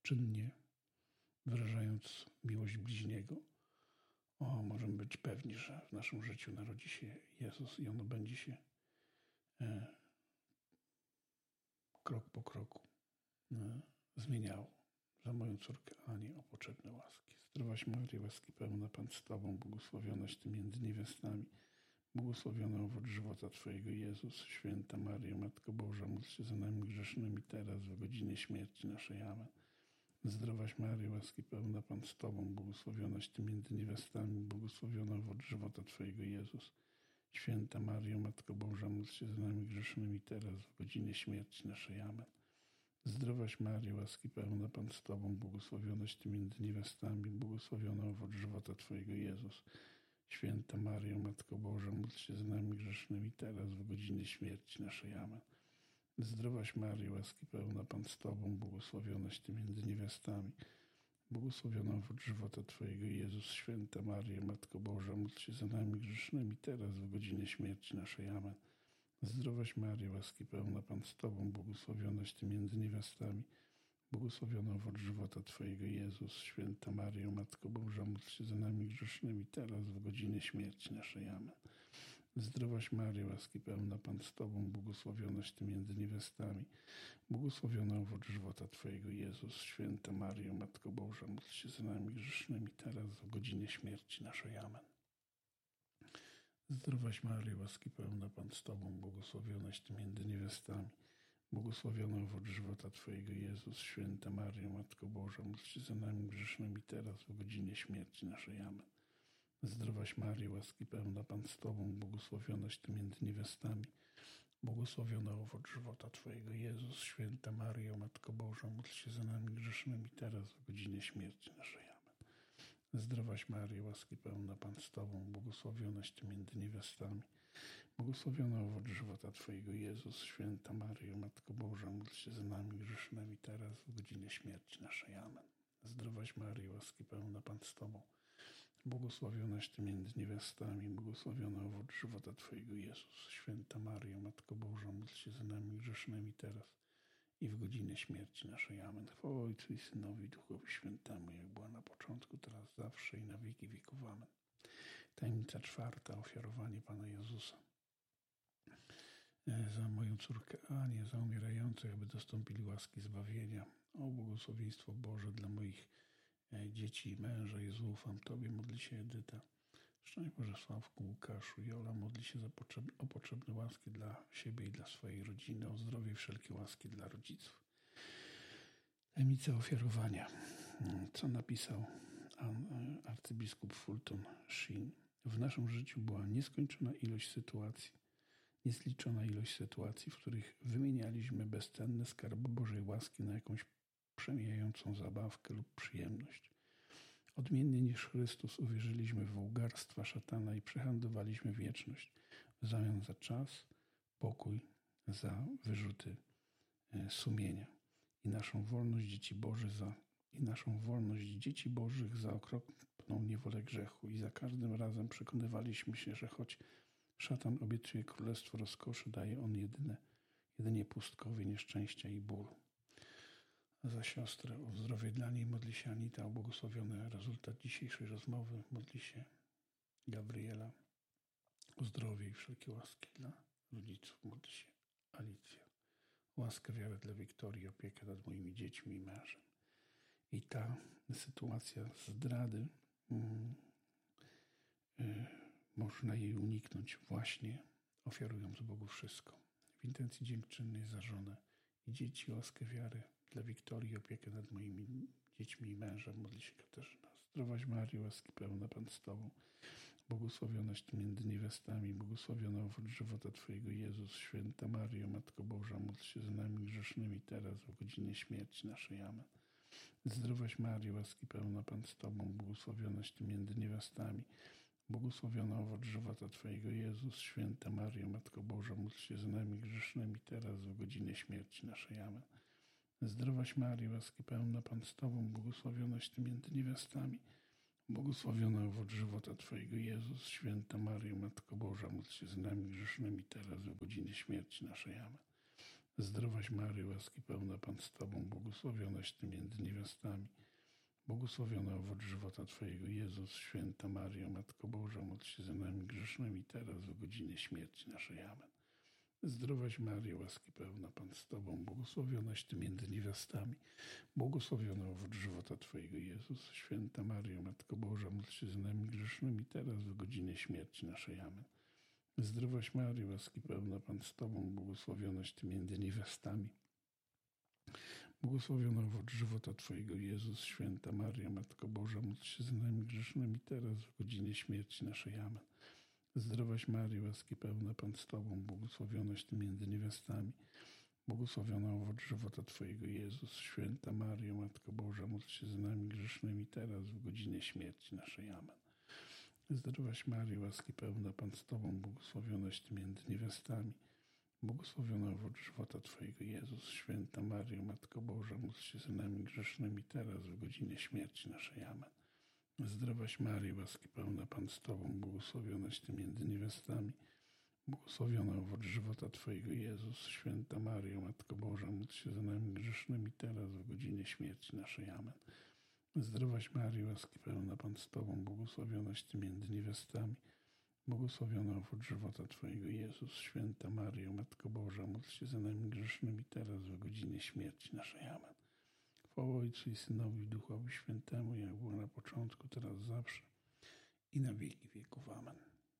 czynnie wyrażając miłość bliźniego, możemy być pewni, że w naszym życiu narodzi się Jezus i ono będzie się krok po kroku zmieniało. Za moją córkę Anię o potrzebne łaski. Zdrowaś Maryjo, łaski pełna, Pan z Tobą, błogosławionaś Ty między niewiastami, błogosławiony owoc żywota Twojego, Jezus. Święta Maryjo, Matko Boża, módl się za nami grzesznymi teraz, w godzinie śmierci naszej. Amen. Zdrowaś Maryjo, łaski pełna, Pan z Tobą, błogosławionaś Ty między niewiastami, błogosławiony owoc żywota Twojego, Jezus. Święta Maryjo, Matko Boża, módl się za nami grzesznymi teraz, w godzinie śmierci naszej. Amen. Zdrowaś Maryjo, łaski pełna, Pan z Tobą, błogosławionaś Ty między niewiastami, błogosławiony owoc żywota Twojego, Jezus. Święta Maryjo, Matko Boża, módl się za nami grzesznymi teraz, w godzinie śmierci naszej. Amen. Zdrowaś Maryjo, łaski pełna, Pan z Tobą, błogosławionaś Ty między niewiastami, błogosławiony owoc żywota Twojego, Jezus. Święta Maryjo, Matko Boża, módl się za nami grzesznymi teraz, w godzinie śmierci naszej. Amen. Zdrowaś Maryjo, łaski pełna, Pan z Tobą, błogosławionaś Ty między niewiastami, błogosławiony owoc żywota Twojego, Jezus. Święta Maryjo, Matko Boża, módl się za nami grzesznymi teraz, w godzinie śmierci naszej. Amen. Zdrowaś Maryjo, łaski pełna, Pan z Tobą, błogosławionaś Ty między niewiastami, błogosławiony owoc żywota Twojego, Jezus. Święta Maryjo, Matko Boża, módl się za nami grzesznymi teraz, w godzinie śmierci naszej. Amen. Zdrowaś Maryjo, łaski pełna, Pan z Tobą, błogosławionaś Ty między niewiastami, błogosławiony owoc żywota Twojego, Jezus. Święta Maryjo, Matko Boża, módl się za nami grzesznymi teraz, w godzinie śmierci naszej. Amen. Zdrowaś Maryjo, łaski pełna, Pan z Tobą, błogosławionaś Ty między niewiastami, błogosławiony owoc żywota Twojego, Jezus. Święta Maryjo, Matko Boża, módl się za nami grzesznymi teraz, w godzinie śmierci naszej. Amen. Zdrowaś Maryjo, łaski pełna, Pan z Tobą, błogosławionaś Ty między niewiastami, błogosławiony owoc żywota Twojego, Jezus. Święta Maryjo, Matko Boża, módl się za nami grzesznymi teraz, w godzinie śmierci naszej. Amen. Zdrowaś Maryjo, łaski pełna, Pan z Tobą, błogosławionaś Ty między niewiastami, błogosławiony owoc żywota Twojego, Jezus. Święta Maryjo, Matko Boża, módl się za nami grzesznymi teraz i w godzinę śmierci naszej. Amen. Chwała Ojcu i Synowi i Duchowi Świętemu, jak była na początku, teraz, zawsze i na wieki wieków. Amen. Tajemnica czwarta, ofiarowanie Pana Jezusa. Za moją córkę Anię, za umierających, aby dostąpili łaski zbawienia. O błogosławieństwo Boże dla moich dzieci i męża. Jezu, ufam Tobie, modli się Edyta. Szczęść Boże, Sławku, Łukaszu, Jola, modli się o potrzebne łaski dla siebie i dla swojej rodziny, o zdrowie i wszelkie łaski dla rodziców. Tajemnica ofiarowania. Co napisał arcybiskup Fulton Sheen? W naszym życiu była niezliczona ilość sytuacji, w których wymienialiśmy bezcenne skarby Bożej łaski na jakąś przemijającą zabawkę lub przyjemność. Odmiennie niż Chrystus uwierzyliśmy w łgarstwa szatana i przehandlowaliśmy wieczność w zamian za czas, pokój, za wyrzuty sumienia i naszą wolność dzieci Bożych za okropną niewolę grzechu. I za każdym razem przekonywaliśmy się, że choć szatan obiecuje królestwo rozkoszy, daje on jedynie pustkowie, nieszczęścia i ból. A za siostrę o zdrowie dla niej modli się Anita, o błogosławiony rezultat dzisiejszej rozmowy modli się Gabriela, o zdrowie i wszelkie łaski dla rodziców modli się Alicja, łaskę, wiarę dla Wiktorii, opiekę nad moimi dziećmi i mężem. I ta sytuacja zdrady, można jej uniknąć właśnie ofiarując Bogu wszystko. W intencji dziękczynnej za żonę i dzieci, łaskę, wiarę dla Wiktorii, opiekę nad moimi dziećmi i mężem modli się Katarzyna. Zdrowaś Maryjo, łaski pełna, Pan z Tobą, błogosławionaś Ty między niewiastami, błogosławiony owoc żywota Twojego, Jezus. Święta Maryjo, Matko Boża, módl się za nami grzesznymi teraz, w godzinie śmierci naszej. Amen. Zdrowaś Maryjo, łaski pełna, Pan z Tobą, błogosławionaś Ty między niewiastami, błogosławiony owoc żywota Twojego, Jezus. Święta Maryjo, Matko Boża, módl się za nami grzesznymi teraz, w godzinie śmierci naszej. Amen. Zdrowaś Maryjo, łaski pełna, Pan z Tobą, błogosławionaś Ty między niewiastami, błogosławiony owoc żywota Twojego, Jezus. Święta Maryjo, Matko Boża, módl się za nami grzesznymi teraz, w godzinie śmierci naszej. Amen. Zdrowaś Maryjo, łaski pełna Pan z Tobą, błogosławionaś Ty między niewiastami, błogosławiony owoc żywota Twojego, Jezus. Święta Maryjo, Matko Boża, módl się za nami grzesznymi, teraz w godzinie śmierci naszej. Amen. Zdrowaś Maryjo, łaski pełna Pan z Tobą, błogosławionaś Ty między niewiastami, błogosławiony owoc żywota Twojego, Jezus. Święta Maryjo, Matko Boża, módl się za nami grzesznymi, teraz w godzinie śmierci naszej. Amen. Zdrowaś Maryjo, łaski pełna Pan z Tobą, błogosławionaś Ty między niewiastami, błogosławiony owoc żywota Twojego, Jezus. Święta Maryjo, Matko Boża, módl się za nami grzesznymi, teraz w godzinie śmierci naszej. Amen. Zdrowaś Maryjo, łaski pełna Pan z Tobą, błogosławionaś Ty między niewiastami, błogosławiony owoc żywota Twojego, Jezus. Święta Maryjo, Matko Boża, módl się za nami grzesznymi, teraz w godzinie śmierci naszej. Amen. Zdrowaś Maryjo, łaski pełna Pan z Tobą, błogosławionaś Ty między niewiastami, błogosławiony owoc żywota Twojego, Jezus. Święta Maryjo, Matko Boża, módl się za nami grzesznymi, teraz w godzinie śmierci naszej. Amen. Zdrowaś Maryjo, łaski pełna Pan z Tobą, błogosławionaś Ty między niewiastami, błogosławiony owoc żywota Twojego, Jezus. Święta Maryjo, Matko Boża, módl się za nami grzesznymi, teraz w godzinie śmierci naszej. Amen. Zdrowaś Maryjo, łaski pełna Pan z Tobą, błogosławionaś Ty między niewiastami, błogosławiony owoc żywota Twojego, Jezus. Święta Maryjo, Matko Boża, módl się za nami grzesznymi, teraz w godzinie śmierci naszej. Amen. Chwała Ojcu i Synowi i Duchowi Świętemu, jak było na początku, teraz zawsze i na wieki wieków. Amen.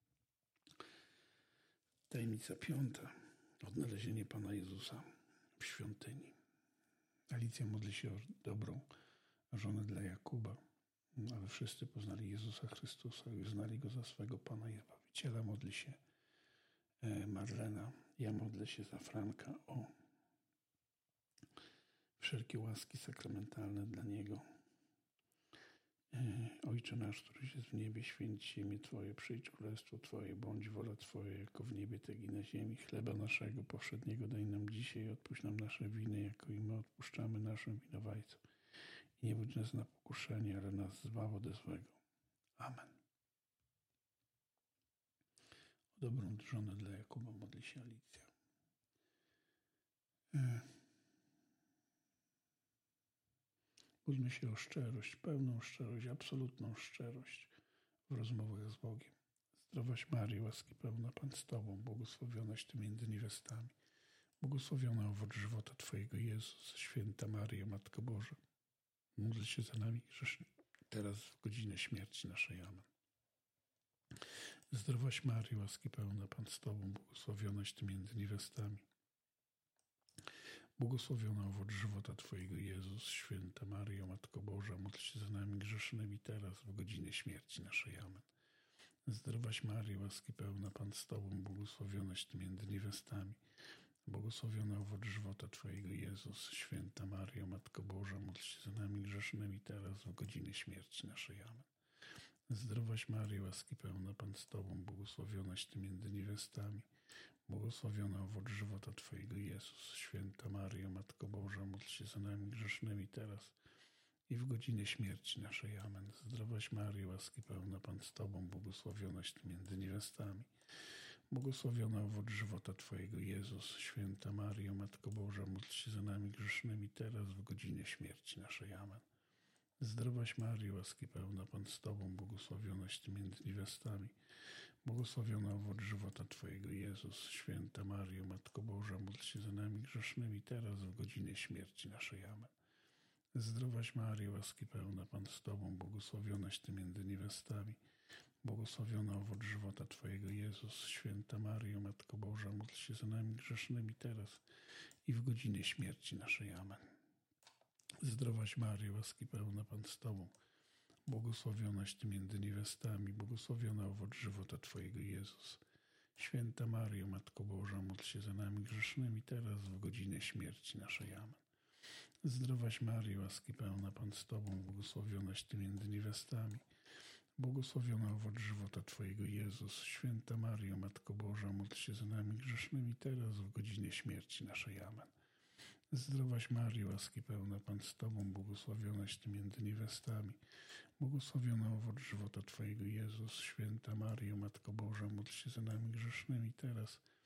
Tajemnica 5. Odnalezienie Pana Jezusa w świątyni. Alicja modli się o dobrą żonę dla Jakuba, ale wszyscy poznali Jezusa Chrystusa i uznali Go za swego Pana i Zbawiciela. Modli się Marlena. Ja modlę się za Franka o wszelkie łaski sakramentalne dla niego. Ojcze nasz, któryś jest w niebie, święć się imię Twoje, przyjdź królestwo Twoje, bądź wola Twoja, jako w niebie, tak i na ziemi. Chleba naszego powszedniego daj nam dzisiaj, odpuść nam nasze winy, jako i my odpuszczamy naszym winowajcom. I nie budź nas na pokuszenie, ale nas zbaw ode złego. Amen. O dobrą żonę dla Jakuba modli się Alicja. Módlmy się o szczerość, pełną szczerość, absolutną szczerość w rozmowach z Bogiem. Zdrowaś Maryjo, łaski pełna Pan z Tobą, błogosławionaś Ty między niewiastami, błogosławiony owoc żywota Twojego, Jezus. Święta Maryjo, Matko Boża, módl się za nami grzesznymi, teraz w godzinę śmierci naszej. Amen. Zdrowaś Maryjo, łaski pełna Pan z Tobą, błogosławionaś Ty między niewiastami, błogosławiony owoc żywota Twojego, Jezus. Święta Maryjo, Matko Boża, módl się za nami grzesznymi, teraz w godzinie śmierci naszej. Amen. Zdrowaś Maryjo, łaski pełna Pan z Tobą, błogosławionaś Ty między niewiastami, błogosławiony owoc żywota Twojego, Jezus. Święta Maryjo, Matko Boża, módl się za nami grzesznymi, teraz w godzinie śmierci naszej. Amen. Zdrowaś Maryjo, łaski pełna Pan z Tobą, błogosławionaś Ty między niewiastami, błogosławiony owoc żywota Twojego, Jezus. Święta Maryjo, Matko Boża, módl się za nami grzesznymi, teraz i w godzinie śmierci naszej. Amen. Zdrowaś Maryjo, łaski pełna Pan z Tobą, błogosławionaś Ty między niewiastami, błogosławiony owoc żywota Twojego, Jezus. Święta Maryjo, Matko Boża, módl się za nami grzesznymi, teraz w godzinie śmierci naszej. Amen. Zdrowaś Maryjo, łaski pełna Pan z Tobą, błogosławionaś Ty między niewiastami, błogosławiony owoc żywota Twojego, Jezus. Święta Maryjo, Matko Boża, módl się za nami grzesznymi, teraz w godzinie śmierci naszej. Amen. Zdrowaś Maryjo, łaski pełna Pan z Tobą, błogosławionaś Ty między niewiastami, błogosławiony owoc żywota Twojego, Jezus. Święta Maryjo, Matko Boża, módl się za nami grzesznymi, teraz i w godzinie śmierci naszej. Amen. Zdrowaś Maryjo, łaski pełna Pan z Tobą, błogosławionaś Ty między niewiastami, błogosławiony owoc żywota Twojego, Jezus. Święta Maryjo, Matko Boża, módl się za nami grzesznymi, teraz w godzinie śmierci naszej. Amen. Zdrowaś Maryjo, łaski pełna Pan z Tobą, błogosławionaś Ty między niewiastami, błogosławiony owoc żywota Twojego, Jezus. Święta Maryjo, Matko Boża, módl się za nami grzesznymi, teraz w godzinie śmierci naszej. Amen. Zdrowaś Maryjo, łaski pełna Pan z Tobą, błogosławionaś Ty między niewiastami, błogosławiony owoc żywota Twojego, Jezus. Święta Maryjo, Matko Boża, módl się za nami grzesznymi, teraz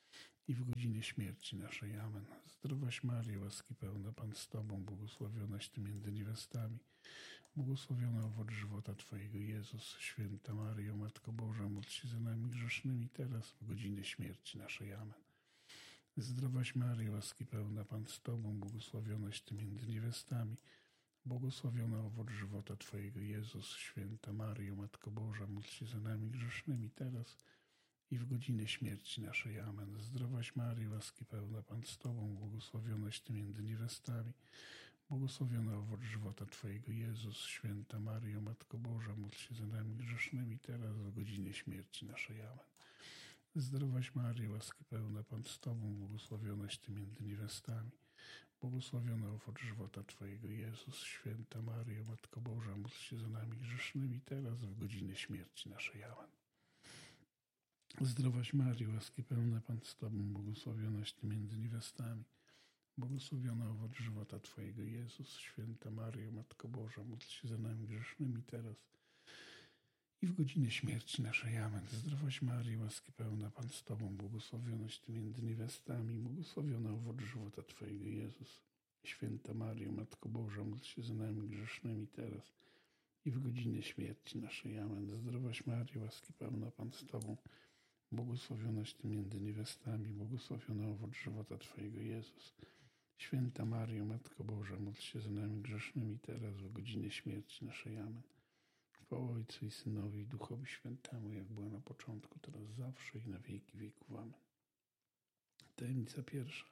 i w godzinie śmierci naszej. Amen. Zdrowaś Maryjo, łaski pełna, Pan z Tobą, błogosławionaś Ty między niewiastami, błogosławiony owoc żywota Twojego, Jezus. Święta Maryjo, Matko Boża, módl się za nami grzesznymi, teraz w godzinie śmierci naszej. Amen. Zdrowaś Maryjo, łaski pełna, Pan z Tobą, błogosławionaś Ty między niewiastami, błogosławiony owoc żywota Twojego, Jezus. Święta Maryjo, Matko Boża, módl się za nami grzesznymi, teraz i w godzinę śmierci naszej. Amen. Zdrowaś Maryjo, łaski pełna, Pan z Tobą, błogosławionaś Ty między niewiastami, błogosławiony owoc żywota Twojego, Jezus. Święta Maryjo, Matko Boża, módl się za nami grzesznymi, teraz w godzinie śmierci naszej. Amen. Zdrowaś Maryjo, łaski pełna, Pan z Tobą, błogosławionaś Ty między niewiastami, błogosławiony owoc żywota Twojego, Jezus. Święta Maryjo, Matko Boża, módl się za nami grzesznymi, teraz w godzinę śmierci naszej. Amen. Zdrowaś Maryjo, łaski pełna, Pan z Tobą, błogosławionaś Ty między niewiastami, błogosławiony owoc żywota Twojego, Jezus. Święta Maryjo, Matko Boża, módl się za nami grzesznymi, teraz i w godzinie śmierci naszej. Amen. Zdrowaś Maryjo, łaski pełna, Pan z Tobą, błogosławionaś Ty między niewiastami, błogosławiony owoc żywota Twojego, Jezus. Święta Maryjo, Matko Boża, módl się za nami grzesznymi, teraz i w godzinie śmierci naszej. Amen. Zdrowaś Maryjo, łaski pełna, Pan z Tobą, błogosławionaś Ty między niewiastami, błogosławiony owoc żywota Twojego, Jezus. Święta Maryjo, Matko Boża, módl się za nami grzesznymi, teraz w godzinie śmierci naszej. Amen. Chwała Ojcu i Synowi i Duchowi Świętemu, jak była na początku, teraz zawsze i na wieki wieków. Amen. Tajemnica pierwsza.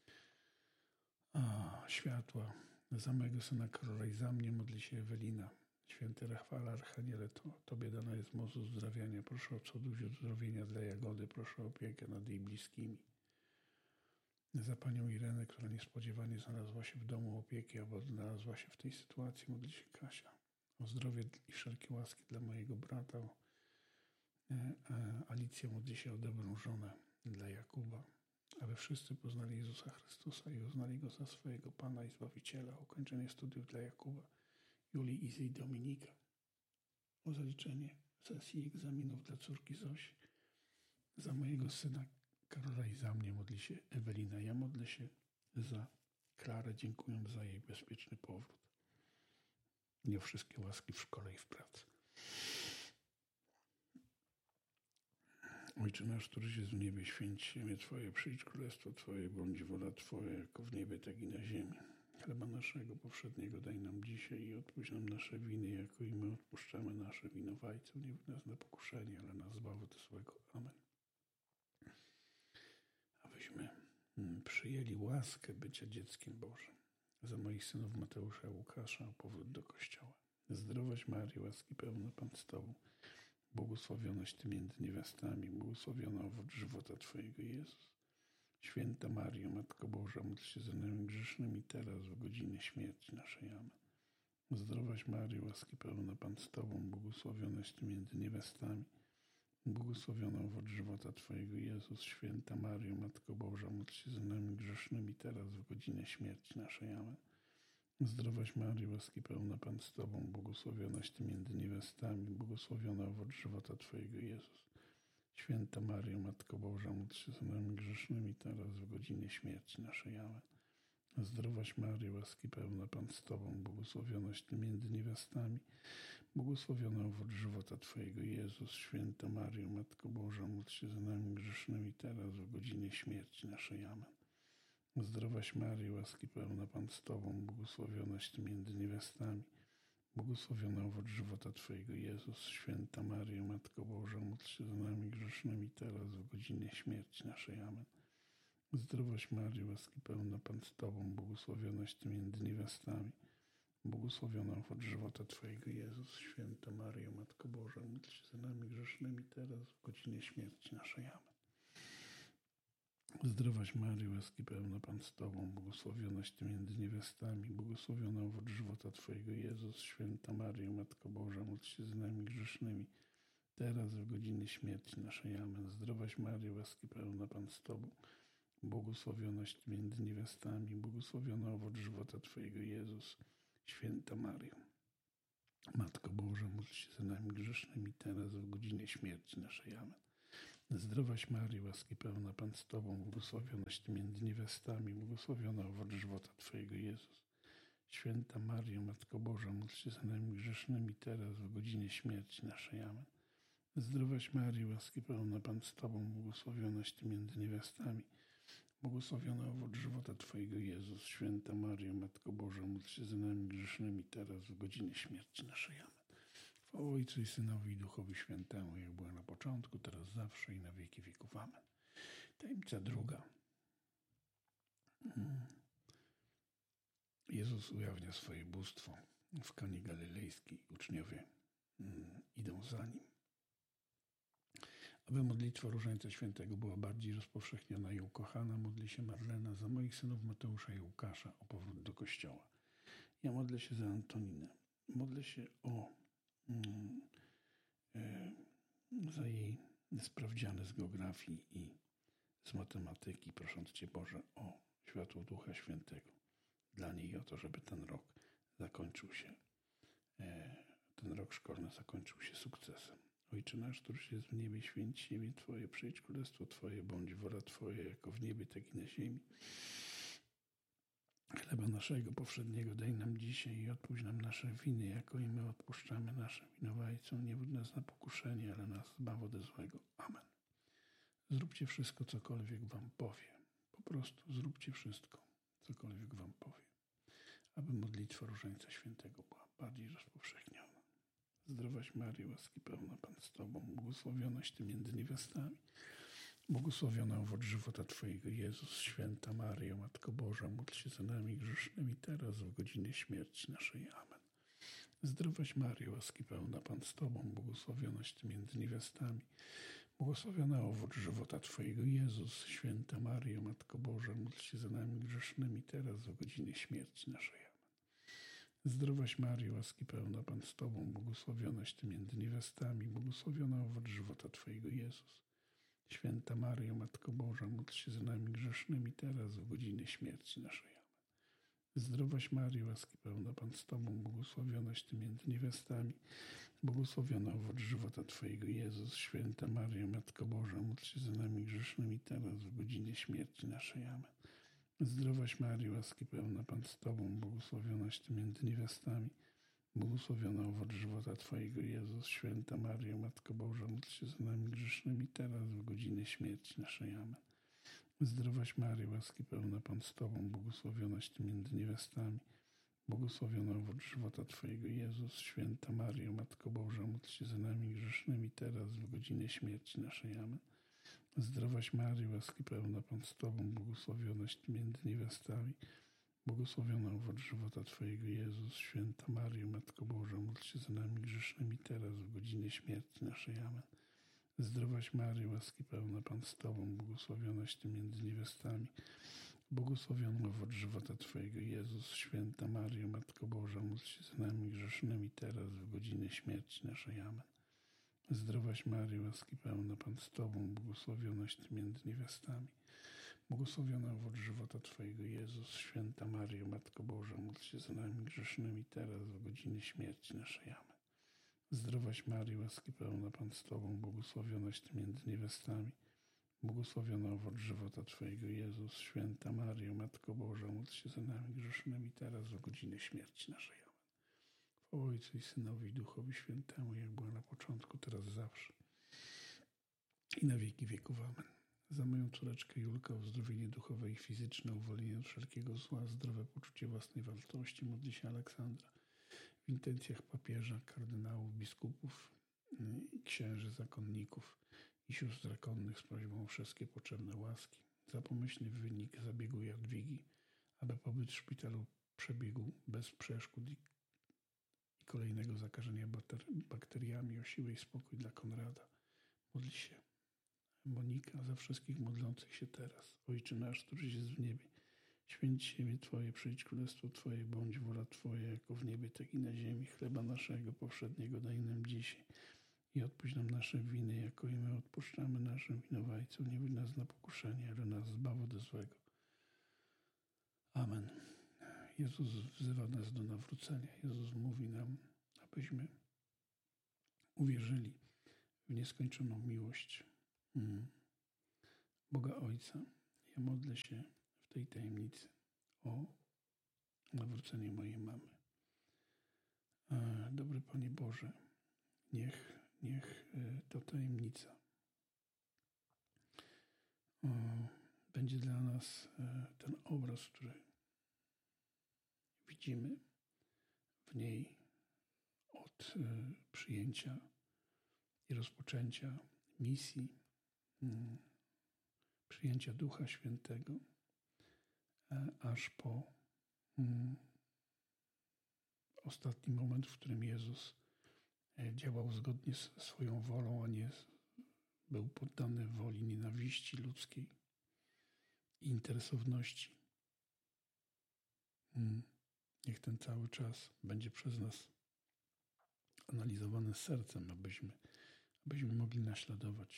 Światła. Za mojego Syna Karola i za mnie modli się Ewelina. Święty Rafale, Archaniele, Tobie dana jest moc uzdrawiania. Proszę o cudów i uzdrowienia dla Jagody. Proszę o opiekę nad jej bliskimi. Za Panią Irenę, która niespodziewanie znalazła się w domu opieki, albo znalazła się w tej sytuacji, modli się Kasia. O zdrowie i wszelkie łaski dla mojego brata. Alicja modli się o dobrą żonę dla Jakuba, aby wszyscy poznali Jezusa Chrystusa i uznali Go za swojego Pana i Zbawiciela. Ukończenie studiów dla Jakuba, Julii, Izy i Dominika. O zaliczenie sesji egzaminów dla córki Zosi. Za mojego syna Karola i za mnie modli się Ewelina. Ja modlę się za Klarę, dziękuję za jej bezpieczny powrót. I o wszystkie łaski w szkole i w pracy. Ojcze nasz, któryś jest w niebie, święć się imię Twoje, przyjdź królestwo Twoje, bądź wola Twoja, jako w niebie, tak i na ziemi. Chleba naszego powszedniego daj nam dzisiaj i odpuść nam nasze winy, jako i my odpuszczamy nasze winowajcom. Nie wódź nas na pokuszenie, ale nas zbaw od złego. Amen. Abyśmy przyjęli łaskę bycia dzieckiem Bożym. Za moich synów Mateusza i Łukasza o powrót do Kościoła. Zdrowaś Maryjo, łaski pełna, Pan z Tobą, błogosławionaś Ty między niewiastami, błogosławiony owoc żywota Twojego, Jezus. Święta Maryjo, Matko Boża, módl się za nami grzesznymi, teraz w godzinie śmierci naszej. Amen. Zdrowaś Maryjo, łaski pełna, Pan z Tobą, błogosławionaś Ty między niewiastami, błogosławiony owoc żywota Twojego, Jezus. Święta Maryjo, Matko Boża, módl się za nami grzesznymi, teraz w godzinie śmierci naszej. Amen. Zdrowaś Maryjo, łaski pełna, Pan z Tobą, błogosławionaś Ty między niewiastami, błogosławiony owoc żywota Twojego, Jezus. Święta Maryjo, Matko Boża, módl się za nami grzesznymi, teraz w godzinie śmierci naszej. Amen. Zdrowaś Maryjo, łaski pełna, Pan z Tobą, błogosławionaś Ty między niewiastami, błogosławiony owoc żywota Twojego, Jezus. Święta Maryjo, Matko Boża, módl się za nami grzesznymi, teraz w godzinie śmierci naszej. Amen. Zdrowaś Maryjo, łaski pełna, Pan z Tobą, błogosławionaś Ty między niewiastami, błogosławiony owoc żywota Twojego, Jezus. Święta Maryjo, Matko Boża, módl się za nami grzesznymi, teraz w godzinie śmierci naszej. Amen. Zdrowaś Maryjo, łaski pełna, Pan z Tobą, błogosławionaś Ty między niewiastami, błogosławiony owoc żywota Twojego, Jezus. Święta Maryjo, Matko Boża, módl się za nami grzesznymi, teraz w godzinie śmierci naszej. Amen. Zdrowaś Maryjo, łaski pełna, Pan z Tobą, błogosławionaś Ty między niewiastami, błogosławiony owoc żywota Twojego, Jezus. Święta Maryjo, Matko Boża, módl się za nami grzesznymi, teraz w godzinie śmierci naszej. Amen. Zdrowaś Maryjo, łaski pełna, Pan z Tobą, błogosławionaś Ty między niewiastami, błogosławiony owoc żywota Twojego, Jezus. Święta Maryjo, Matko Boża, módl się za nami grzesznymi, teraz w godzinie śmierci naszej. Amen. Zdrowaś Maryjo, łaski pełna, Pan z Tobą, błogosławionaś Ty między niewiastami, błogosławiona owoc żywota Twojego, Jezus. Święta Maryjo, Matko Boża, módl się za nami grzesznymi teraz, w godzinie śmierci naszej. Amen. Zdrowaś Maryjo, łaski pełna, Pan z Tobą, błogosławionaś Ty między niewiastami, błogosławiona owoc żywota Twojego, Jezus. Święta Maryjo, Matko Boża, módl się za nami grzesznymi teraz, w godzinie śmierci naszej. Amen. Chwała Ojcu i Synowi i Duchowi Świętemu, jak była na początku, teraz zawsze i na wieki wieków. Amen. Tajemnica druga. Jezus ujawnia swoje bóstwo w Kanie Galilejskiej. Uczniowie idą za Nim. Aby modlitwa Różańca Świętego była bardziej rozpowszechniona i ukochana, modli się Marlena za moich synów Mateusza i Łukasza o powrót do Kościoła. Ja modlę się za Antoninę. Modlę się za jej sprawdziany z geografii i z matematyki, prosząc Cię, Boże, o światło Ducha Świętego dla niej i o to, żeby ten rok szkolny zakończył się sukcesem. Ojcze nasz, któryś jest w niebie, święć się imię Twoje, przyjdź królestwo Twoje, bądź wola Twoja, jako w niebie, tak i na ziemi. Chleba naszego powszedniego daj nam dzisiaj i odpuść nam nasze winy, jako i my odpuszczamy naszym winowajcom. Nie wódź nas na pokuszenie, ale nas zbaw ode złego. Amen. Zróbcie wszystko, cokolwiek Wam powie. Po prostu zróbcie wszystko, cokolwiek Wam powie, aby modlitwa Różańca Świętego była bardziej rozpowszechniona. Zdrowaś Maryjo, łaski pełna, Pan z Tobą, błogosławionaś Ty między niewiastami, błogosławiona owoc żywota Twojego, Jezus. Święta Maryjo, Matko Boża, módl się za nami grzesznymi teraz, w godzinie śmierci naszej. Amen. Zdrowaś Maryjo, łaski pełna, Pan z Tobą, błogosławionaś Ty między niewiastami, błogosławiona owoc żywota Twojego, Jezus. Święta Maryjo, Matko Boża, módl się za nami grzesznymi teraz, w godzinie śmierci naszej. Amen. Zdrowaś Maryjo, łaski pełna, Pan z Tobą, błogosławionaś Ty między niewiastami, błogosławiona owoc żywota Twojego, Jezus. Święta Maryjo, Matko Boża, módl się za nami grzesznymi teraz, w godzinie śmierci naszej. Amen. Zdrowaś Maryjo, łaski pełna, Pan z Tobą, błogosławionaś Ty między niewiastami, błogosławiona owoc żywota Twojego, Jezus. Święta Maryjo, Matko Boża, módl się za nami grzesznymi teraz, w godzinie śmierci naszej. Amen. Zdrowaś Maryjo, łaski pełna, Pan z Tobą, błogosławionaś Ty między niewiastami, błogosławiona owoc żywota Twojego, Jezus. Święta Maryjo, Matko Boża, módl się za nami grzesznymi teraz, w godzinie śmierci naszej. Amen. Zdrowaś Maryjo, łaski pełna, Pan z Tobą, błogosławionaś Ty między niewiastami, błogosławiona owoc żywota Twojego, Jezus. Święta Maryjo, Matko Boża, módl się za nami grzesznymi teraz, w godzinie śmierci naszej. Amen. Zdrowaś Maryjo, łaski pełna, Pan z Tobą, błogosławionaś Ty między niewiastami, błogosławiona owoc żywota Twojego, Jezus. Święta Maryjo, Matko Boża, módl się za nami grzesznymi teraz, w godzinie śmierci naszej. Amen. Zdrowaś Maryjo, łaski pełna, Pan z Tobą, błogosławionaś Ty między niewiastami, błogosławiona owoc żywota Twojego, Jezus. Święta Maryjo, Matko Boża, módl się za nami grzesznymi teraz, w godzinie śmierci naszej. Amen. Zdrowaś Maryjo, łaski pełna, Pan z Tobą, błogosławionaś Ty między niewiastami, błogosławiona owoc żywota Twojego, Jezus. Święta Maryjo, Matko Boża, módl się za nami grzesznymi teraz, w godzinie śmierci naszej. Amen. Zdrowaś Maryjo, łaski pełna, Pan z Tobą, błogosławionaś Ty między niewiastami, błogosławiona owoc żywota Twojego, Jezus. Święta Maryjo, Matko Boża, módl się za nami grzesznymi teraz, w godzinie śmierci naszej. Amen. Chwała Ojcu i Synowi i Duchowi Świętemu, jak była na początku, teraz zawsze i na wieki wieków. Amen. Za moją córeczkę Julkę o uzdrowienie duchowe i fizyczne, uwolnienie od wszelkiego zła, zdrowe poczucie własnej wartości, modli się Aleksandra. W intencjach papieża, kardynałów, biskupów, księży, zakonników i sióstr zakonnych z prośbą o wszystkie potrzebne łaski. Za pomyślny wynik zabiegu Jadwigi, aby pobyt w szpitalu przebiegł bez przeszkód i kolejnego zakażenia bakteriami, o siłę i spokój dla Konrada. Modli się Monika za wszystkich modlących się teraz. Ojcze nasz, któryś jest w niebie, święć się imię Twoje, przyjdź królestwo Twoje, bądź wola Twoja, jako w niebie, tak i na ziemi. Chleba naszego powszedniego daj nam dzisiaj i odpuść nam nasze winy, jako i my odpuszczamy naszym winowajcom. Nie wódź nas na pokuszenie, ale nas zbaw ode złego. Amen. Jezus wzywa nas do nawrócenia. Jezus mówi nam, abyśmy uwierzyli w nieskończoną miłość Boga Ojca. Ja modlę się w tej tajemnicy o nawrócenie mojej mamy. Dobry Panie Boże, niech ta tajemnica będzie dla nas ten obraz, który widzimy w niej od przyjęcia i rozpoczęcia misji, przyjęcia Ducha Świętego, aż po ostatni moment, w którym Jezus działał zgodnie z swoją wolą, a nie był poddany woli nienawiści ludzkiej i interesowności. Niech ten cały czas będzie przez nas analizowany sercem, abyśmy mogli naśladować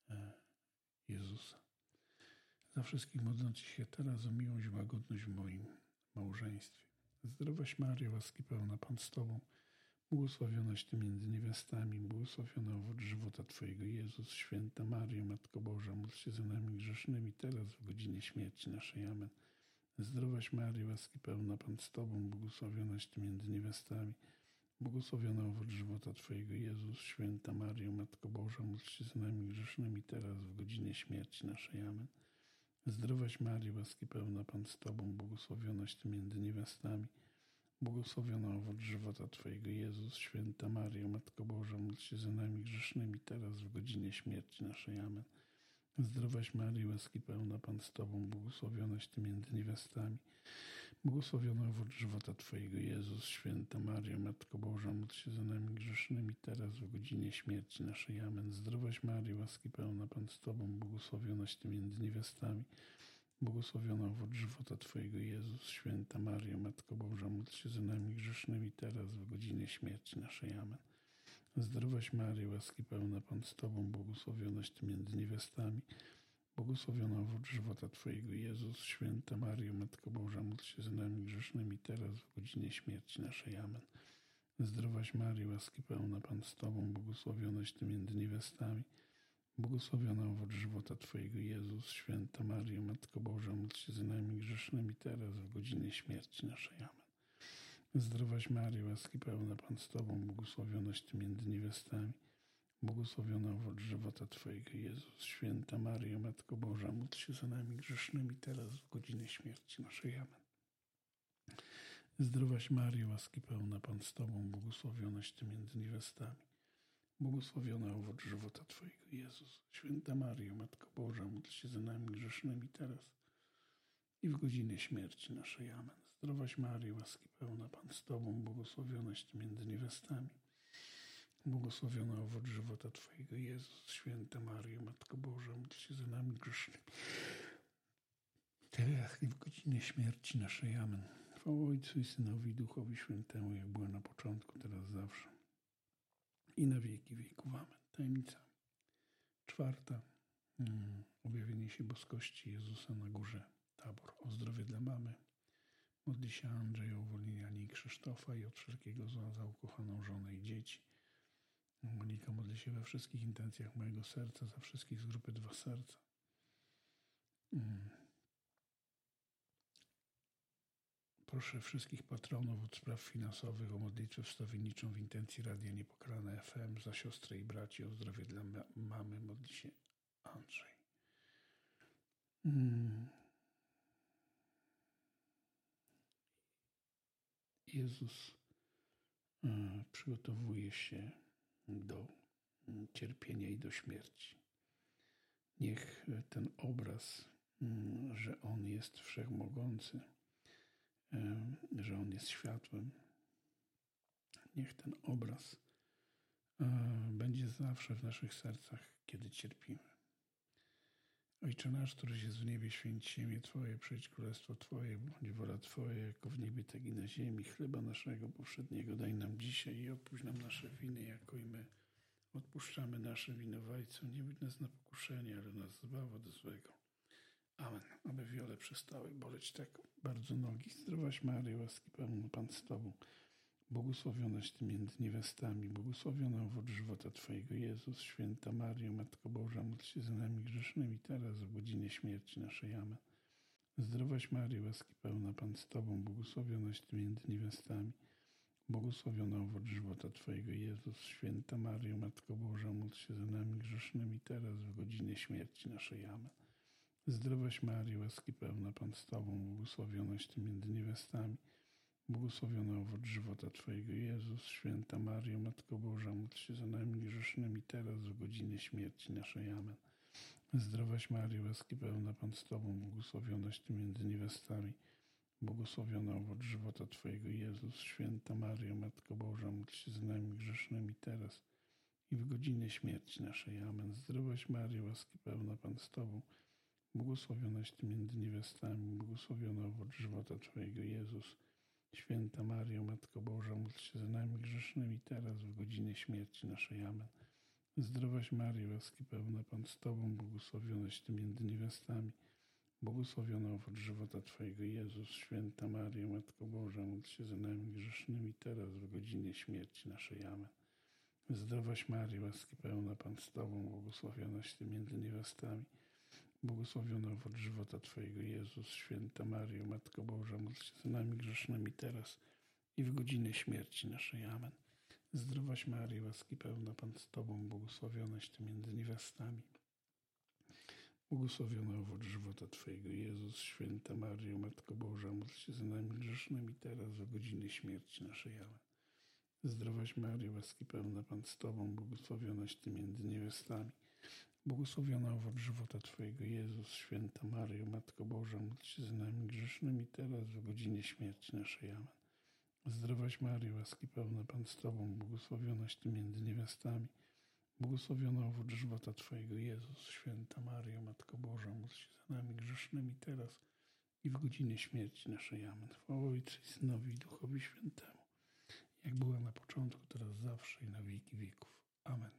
Jezusa. Za wszystkich modlących się teraz o miłość i łagodność w moim małżeństwie. Zdrowaś Maryjo, łaski pełna, Pan z Tobą, błogosławionaś Ty między niewiastami, błogosławiony owoc żywota Twojego, Jezus. Święta Maryjo, Matko Boża, módl się za nami grzesznymi, teraz w godzinie śmierci naszej. Amen. Zdrowaś Maryjo, łaski pełna, Pan z Tobą, błogosławionaś Ty między niewiastami, błogosławiony owoc żywota Twojego, Jezus. Święta Maryjo, Matko Boża, módl się za nami grzesznymi, teraz w godzinie śmierci naszej. Amen. Zdrowaś Maryjo, łaski pełna, Pan z Tobą, błogosławionaś Ty między niewiastami, błogosławiony owoc żywota Twojego, Jezus. Święta Maryjo, Matko Boża, módl się za nami grzesznymi, teraz w godzinie śmierci naszej. Amen. Zdrowaś Maryjo, łaski pełna, Pan z Tobą, błogosławionaś Ty między niewiastami, błogosławiony owoc żywota Twojego, Jezus. Święta Maryjo, Matko Boża, módl się za nami grzesznymi, teraz w godzinie śmierci naszej. Amen. Zdrowaś Maryjo, łaski pełna, Pan z Tobą, błogosławionaś Ty między niewiastami, błogosławiony owoc żywota Twojego, Jezus. Święta Maryjo, Matko Boża, módl się za nami grzesznymi, teraz w godzinie śmierci naszej. Amen. Zdrowaś Maryjo, łaski pełna, Pan z Tobą, błogosławionaś Ty między niewiastami, błogosławiony owoc żywota Twojego, Jezus. Święta Maryjo, Matko Boża, módl się za nami grzesznymi, teraz w godzinie śmierci naszej. Amen. Zdrowaś Maryjo, łaski pełna, Pan z Tobą, błogosławionaś Ty między niewiastami, błogosławiony owoc żywota Twojego, Jezus. Święta Maryjo, Matko Boża, módl się za nami grzesznymi, teraz w godzinie śmierci naszej. Amen. Zdrowaś Maryjo, łaski pełna, Pan z Tobą, błogosławionaś Ty między niewiastami, błogosławiony owoc żywota Twojego, Jezus. Święta Maryjo, Matko Boża, módl się za nami grzesznymi, teraz w godzinie śmierci naszej. Amen. Zdrowaś Maryjo, łaski pełna, Pan z Tobą, błogosławionaś Ty między niewiastami, błogosławiony owoc żywota Twojego, Jezus. Święta Maryjo, Matko Boża, módl się za nami grzesznymi, teraz i w godzinie śmierci naszej. Amen. Zdrowaś Maryjo, łaski pełna, Pan z Tobą, błogosławionaś Ty między niewiastami, błogosławiony owoc żywota Twojego, Jezus. Święta Maryjo, Matko Boża, módl się za nami grzesznymi, teraz i w godzinie śmierci naszej. Amen. Chwała Ojcu i Synowi i Duchowi Świętemu, jak była na początku, teraz zawsze i na wieki wieków. Amen. Tajemnica 4. Objawienie się boskości Jezusa na górze Tabor. O zdrowie dla mamy. Modli się Andrzej o uwolnienie Ani i Krzysztofa i od wszelkiego zła za ukochaną żonę i dzieci. Monika modli się we wszystkich intencjach mojego serca, za wszystkich z grupy Dwa Serca. Proszę wszystkich patronów od spraw finansowych o modlitwę wstawienniczą w intencji Radia Niepokalane FM, za siostrę i braci. O zdrowie dla mamy modli się Andrzej. Jezus przygotowuje się do cierpienia i do śmierci. Niech ten obraz, że On jest wszechmogący, że On jest światłem, niech ten obraz będzie zawsze w naszych sercach, kiedy cierpimy. Ojcze nasz, któryś jest w niebie, święć się imię Twoje, przyjdź królestwo Twoje, bądź wola Twoja, jako w niebie, tak i na ziemi. Chleba naszego powszedniego daj nam dzisiaj i odpuść nam nasze winy, jako i my odpuszczamy naszym winowajcom. Nie wódź nas na pokuszenie, ale nas zbaw od złego. Amen. Aby wiole przestały boleć tak bardzo nogi. Zdrowaś Maryjo, łaski pełna, Pan z Tobą. błogosławionaś Ty między niewiastami, błogosławiony owoc żywota Twojego, Jezus. Święta Maryjo, Matko Boża, módl się za nami grzesznymi, teraz w godzinie śmierci naszej. Amen. Zdrowaś Maryjo, łaski pełna, Pan z Tobą, błogosławionaś Ty między niewiastami, błogosławiony owoc żywota Twojego, Jezus. Święta Maryjo, Matko Boża, módl się za nami grzesznymi, teraz w godzinie śmierci naszej. Amen. Zdrowaś Maryjo, łaski pełna, Pan z Tobą, błogosławionaś Ty między niewiastami, błogosławiony owoc żywota Twojego, Jezus. Święta Maryjo, Matko Boża, módl się za nami grzesznymi, teraz w godzinie śmierci naszej. Amen. Zdrowaś Maryjo, łaski pełna, Pan z Tobą, błogosławionaś Ty między niewiastami, błogosławiony owoc żywota Twojego, Jezus. Święta Maryjo, Matko Boża, módl się za nami grzesznymi, teraz i w godzinie śmierci naszej. Amen. Zdrowaś Maryjo, łaski pełna, Pan z Tobą, błogosławionaś Ty między niewiastami, błogosławiony owoc żywota Twojego, Jezus. Święta Maryjo, Matko Boża, módl się za nami grzesznymi, teraz w godzinie śmierci naszej. Amen. Zdrowaś Maryjo, łaski pełna, Pan z Tobą, błogosławionaś Ty między niewiastami, błogosławiony owoc żywota Twojego, Jezus. Święta Maryjo, Matko Boża, módl się za nami grzesznymi, teraz w godzinie śmierci naszej. Amen. Zdrowaś Maryjo, łaski pełna, Pan z Tobą, błogosławionaś Ty między niewiastami, błogosławiony owoc żywota Twojego, Jezus. Święta Maryjo, Matko Boża, módl się za nami grzesznymi, teraz i w godzinę śmierci naszej. Amen. Zdrowaś Maryjo, łaski pełna, Pan z Tobą, błogosławionaś Ty między niewiastami, błogosławiony owoc żywota Twojego, Jezus. Święta Maryjo, Matko Boża, módl się za nami grzesznymi, teraz w godzinie śmierci naszej. Amen. Zdrowaś Maryjo, łaski pełna, Pan z Tobą, błogosławionaś Ty między niewiastami, błogosławiony owoc żywota Twojego, Jezus. Święta Maryjo, Matko Boża, módl się za nami grzesznymi, teraz w godzinie śmierci naszej. Amen. Zdrowaś Maryjo, łaski pełna, Pan z Tobą, błogosławionaś Ty między niewiastami, błogosławiony owoc żywota Twojego, Jezus. Święta Maryjo, Matko Boża, módl się za nami grzesznymi, teraz i w godzinie śmierci naszej. Amen. Chwała Ojcu i Synowi i Duchowi Świętemu, jak była na początku, teraz zawsze i na wieki wieków. Amen.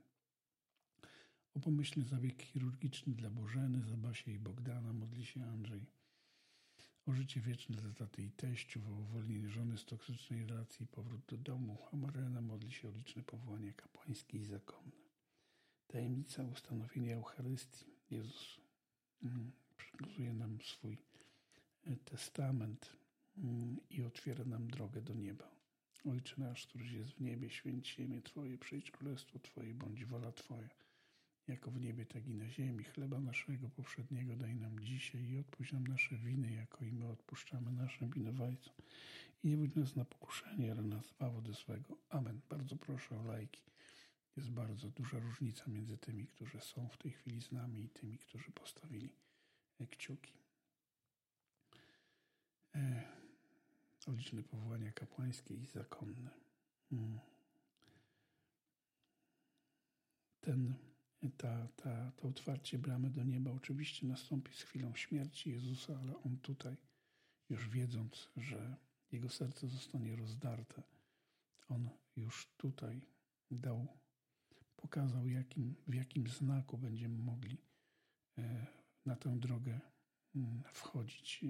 O pomyślny zabieg chirurgiczny dla Bożeny, za Basię i Bogdana modli się Andrzej. O życie wieczne dla taty i teściów, o uwolnienie żony z toksycznej relacji i powrót do domu. A Maryna modli się o liczne powołania kapłańskie i zakonne. Tajemnica ustanowienia Eucharystii. Jezus przekazuje nam swój testament i otwiera nam drogę do nieba. Ojcze nasz, któryś jest w niebie, święć się imię Twoje, przyjdź królestwo Twoje, bądź wola Twoja, jako w niebie, tak i na ziemi. Chleba naszego powszedniego daj nam dzisiaj i odpuść nam nasze winy, jako i my odpuszczamy naszym winowajcom. I nie wódź nas na pokuszenie, ale nas zbaw ode złego. Amen. Bardzo proszę o lajki. Jest bardzo duża różnica między tymi, którzy są w tej chwili z nami i tymi, którzy postawili kciuki. O liczne powołania kapłańskie i zakonne. To otwarcie bramy do nieba oczywiście nastąpi z chwilą śmierci Jezusa, ale On tutaj, już wiedząc, że Jego serce zostanie rozdarte, On już tutaj pokazał, w jakim znaku będziemy mogli na tę drogę wchodzić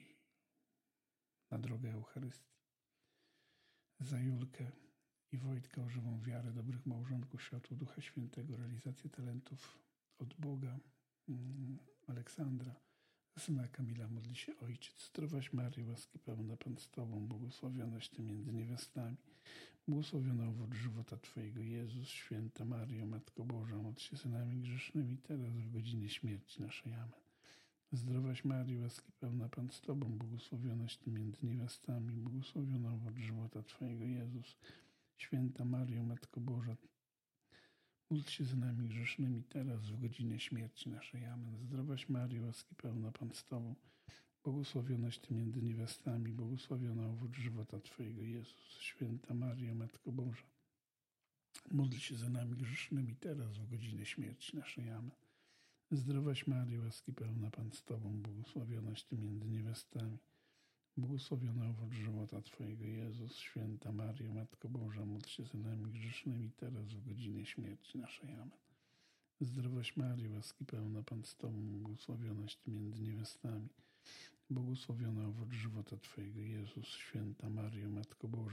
na drogę Eucharystii. Za Julkę i Wojtka o żywą wiarę, dobrych małżonków, światło Ducha Świętego, realizację talentów od Boga. Aleksandra, syna Kamila, modli się Ojciec. Zdrowaś Maryjo, łaski pełna, Pan z Tobą, błogosławionaś Ty między niewiastami, błogosławiony owoc żywota Twojego, Jezus. Święta Maryjo, Matko Boża, módl się za nami grzesznymi, teraz w godzinie śmierci naszej. Amen. Zdrowaś Maryjo, łaski pełna, Pan z Tobą, błogosławionaś Ty między niewiastami, błogosławiony owoc żywota Twojego, Jezus. Święta Maryjo, Matko Boża, módl się za nami grzesznymi, teraz w godzinie śmierci naszej. Amen. Zdrowaś Maryjo, łaski pełna, Pan z Tobą, błogosławionaś Ty między niewiastami, błogosławiony owoc żywota Twojego, Jezus. Święta Maryjo, Matko Boża, módl się za nami grzesznymi, teraz w godzinie śmierci naszej. Amen. Zdrowaś Maryjo, łaski pełna, Pan z Tobą, błogosławionaś Ty między niewiastami, błogosławiony owoc żywota Twojego, Jezus. Święta Maryjo, Matko Boża, módl się za nami grzesznymi, teraz w godzinie śmierci naszej. Amen. Zdrowaś Maryjo, łaski pełna, Pan z Tobą, błogosławionaś Ty między niewiastami, błogosławiony owoc żywota Twojego, Jezus. Święta Maryjo, Matko Boża, módl się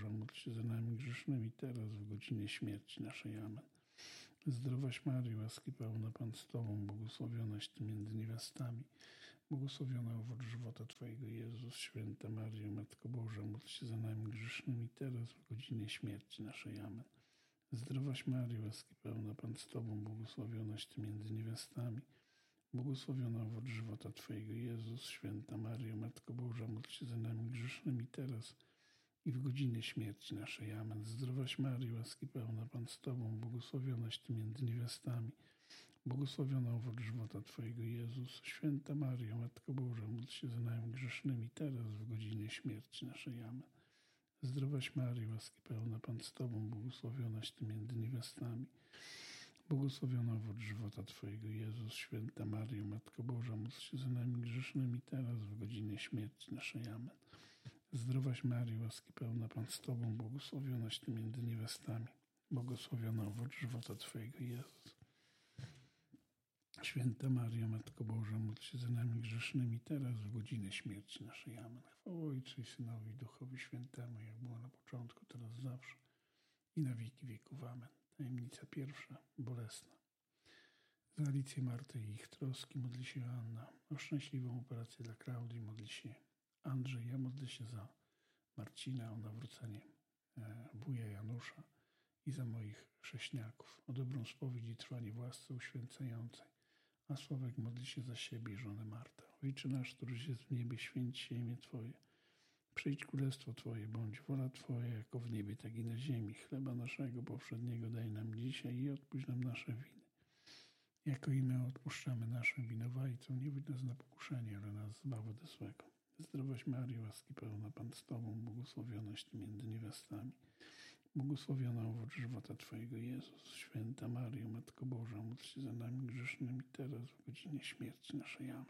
się za nami grzesznymi, teraz w godzinie śmierci naszej. Amen. Zdrowaś Maryjo, łaski pełna, Pan z Tobą, błogosławionaś Ty między niewiastami, błogosławiona owoc żywota Twojego, Jezus. Święta Maryjo, Matko Boża, módl się za nami grzesznymi, teraz w godzinie śmierci naszej. Amen. Zdrowaś Maryjo, łaski pełna, Pan z Tobą, błogosławionaś Ty między niewiastami, błogosławiona owoc żywota Twojego, Jezus. Święta Maryjo, Matko Boża, módl się za nami grzesznymi, teraz i w godzinie śmierci naszej. Amen. Zdrowaś Maryjo, łaski pełna, Pan z Tobą, błogosławionaś Ty między niewiastami, błogosławiona owoc żywota Twojego, Jezus. Święta Maryjo, Matko Boża, módl się za nami grzesznymi, teraz w godzinie śmierci naszej. Amen. Zdrowaś Maryjo, łaski pełna, Pan z Tobą, błogosławionaś Ty między niewiastami, błogosławiona owoc żywota Twojego, Jezus. Święta Maryjo, Matko Boża, módl się za nami grzesznymi, teraz w godzinie śmierci naszej. Amen. Zdrowaś Maryjo, łaski pełna, Pan z Tobą, błogosławionaś Ty między niewiastami, błogosławiona owoc żywota Twojego, Jezus. Święta Maryjo, Matko Boża, módl się za nami grzesznymi, teraz w godzinę śmierci naszej. Amen. Chwała Ojcu i Synowi i Duchowi Świętemu, jak było na początku, teraz zawsze i na wieki wieków. Amen. Tajemnica pierwsza, bolesna. Za Alicję, Martę i ich troski modli się Anna. O szczęśliwą operację dla Klaudii modli się Andrzej. Ja modlę się za Marcina, o nawrócenie wuja Janusza i za moich chrześniaków, o dobrą spowiedź i trwanie w łasce uświęcającej. A Sławek modli się za siebie i żonę Martę. Ojcze nasz, któryś jest w niebie, święć się imię Twoje. Przyjdź królestwo Twoje, bądź wola Twoja, jako w niebie, tak i na ziemi. Chleba naszego powszedniego daj nam dzisiaj i odpuść nam nasze winy, jako i my odpuszczamy naszym winowajcom. Nie wódź nas na pokuszenie, ale nas zbaw ode złego. Zdrowaś Maryjo, łaski pełna, Pan z Tobą, błogosławionaś Ty między niewiastami, błogosławiona owoc żywota Twojego, Jezus. Święta Maryjo, Matko Boża, módl się za nami grzesznymi, teraz w godzinie śmierci naszej. Amen.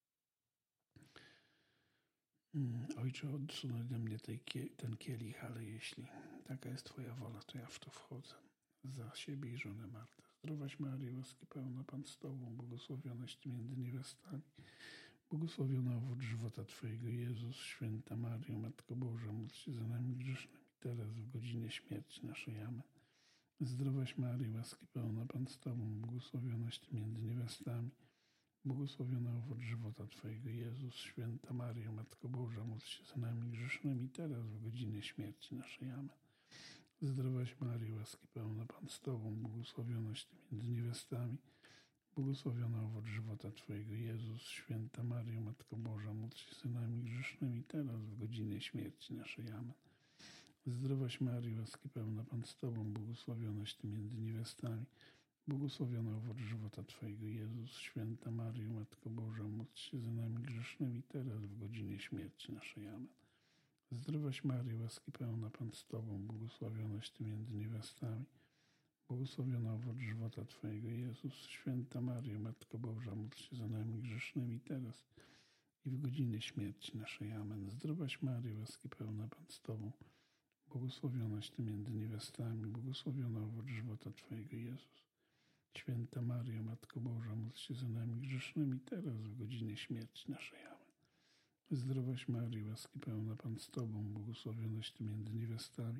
Ojcze, odsuń ode mnie ten kielich, ale jeśli taka jest Twoja wola, to ja w to wchodzę. Za siebie i żonę Martę. Zdrowaś Maryjo, łaski pełna, Pan z Tobą, błogosławionaś Ty między niewiastami, błogosławiona owoc żywota Twojego, Jezus. Święta Maryjo, Matko Boża, módl się za nami grzesznymi, teraz w godzinie śmierci naszej. Amen. Zdrowaś Maryjo, łaski pełna, Pan z Tobą, błogosławionaś Ty między niewiastami, błogosławiona owoc żywota Twojego, Jezus. Święta Maryjo, Matko Boża, módl się za nami grzesznymi, teraz w godzinie śmierci naszej. Amen. Zdrowaś Maryjo, łaski pełna, Pan z Tobą, błogosławionaś Ty między niewiastami, błogosławiona owoc żywota Twojego, Jezus. Święta Maryjo, Matko Boża, módl się za nami grzesznymi, teraz w godzinie śmierci naszej. Amen. Zdrowaś Maryjo, łaski pełna, Pan z Tobą, błogosławionaś Ty między niewiastami, błogosławiona owoc żywota Twojego, Jezus. Święta Maryjo, Matko Boża, módl się za nami grzesznymi, teraz w godzinie śmierci naszej. Amen. Zdrowaś Maryjo, łaski pełna, Pan z Tobą, błogosławionaś Ty między niewiastami, błogosławiona owoc żywota Twojego, Jezus. Święta Maryjo, Matko Boża, módl się za nami grzesznymi, teraz i w godzinie śmierci naszej. Amen. Zdrowaś Maryjo, łaski pełna, Pan z Tobą, błogosławionaś Ty między niewiastami, błogosławiona owoc żywota Twojego, Jezus. Święta Maryjo, Matko Boża, módl się za nami grzesznymi, teraz w godzinie śmierci naszej. Amen. Zdrowaś Maryjo, łaski pełna, Pan z Tobą, błogosławionaś Ty między niewiastami,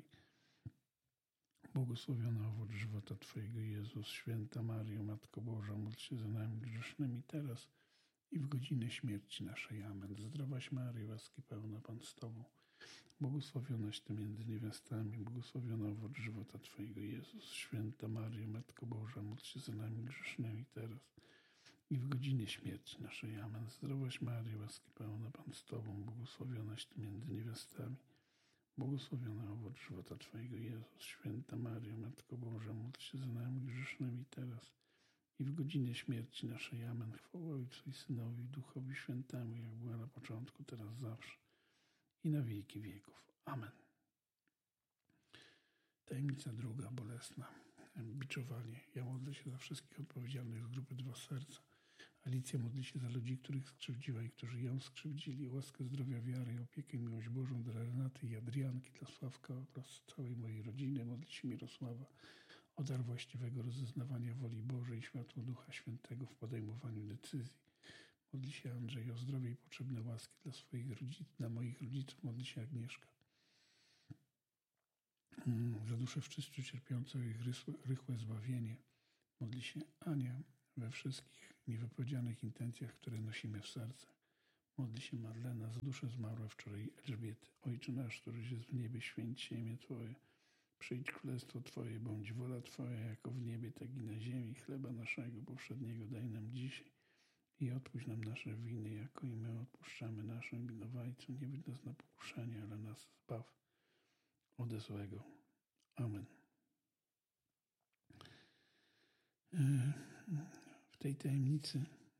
błogosławiona owoc żywota Twojego, Jezus. Święta Maryjo, Matko Boża, módl się za nami grzesznymi, teraz i w godzinę śmierci naszej. Amen. Zdrowaś Maryjo, łaski pełna, Pan z Tobą, błogosławionaś Ty między niewiastami, błogosławiona owoc żywota Twojego, Jezus. Święta Maryjo, Matko Boża, módl się za nami grzesznymi, teraz i w godzinie śmierci naszej. Amen. Zdrowaś Maryjo, łaski pełna, Pan z Tobą, błogosławionaś Ty między niewiastami, błogosławiona owoc żywota Twojego, Jezus. Święta Maryjo, Matko Boża, módl się za nami grzesznymi, teraz i w godzinie śmierci naszej. Amen. Chwała Ojcu i Synowi i Duchowi Świętemu, jak była na początku, teraz zawsze i na wieki wieków. Amen. Tajemnica druga, bolesna. Biczowanie. Ja modlę się za wszystkich odpowiedzialnych z grupy Dwa Serca. Alicja modli się za ludzi, których skrzywdziła i którzy ją skrzywdzili. O łaskę zdrowia, wiary i opiekę i miłość Bożą dla Renaty i Adrianki, dla Sławka oraz całej mojej rodziny. Modli się Mirosława o dar właściwego rozeznawania woli Bożej i światło Ducha Świętego w podejmowaniu decyzji. Modli się Andrzej o zdrowie i potrzebne łaski dla swoich rodziców, dla moich rodziców. Modli się Agnieszka za duszę w czyściu cierpiącą ich rychłe zbawienie. Modli się Ania we wszystkich niewypowiedzianych intencjach, które nosimy w sercach. Modli się Marlena za duszę zmarłe wczoraj Elżbiety. Ojcze nasz, któryś jest w niebie, święć się imię Twoje. Przyjdź królestwo Twoje, bądź wola Twoja, jako w niebie, tak i na ziemi. Chleba naszego powszedniego daj nam dzisiaj i odpuść nam nasze winy, jako i my odpuszczamy naszym winowajcom. Nie wódź nas na pokuszenie, ale nas zbaw ode złego. Amen. W tej tajemnicy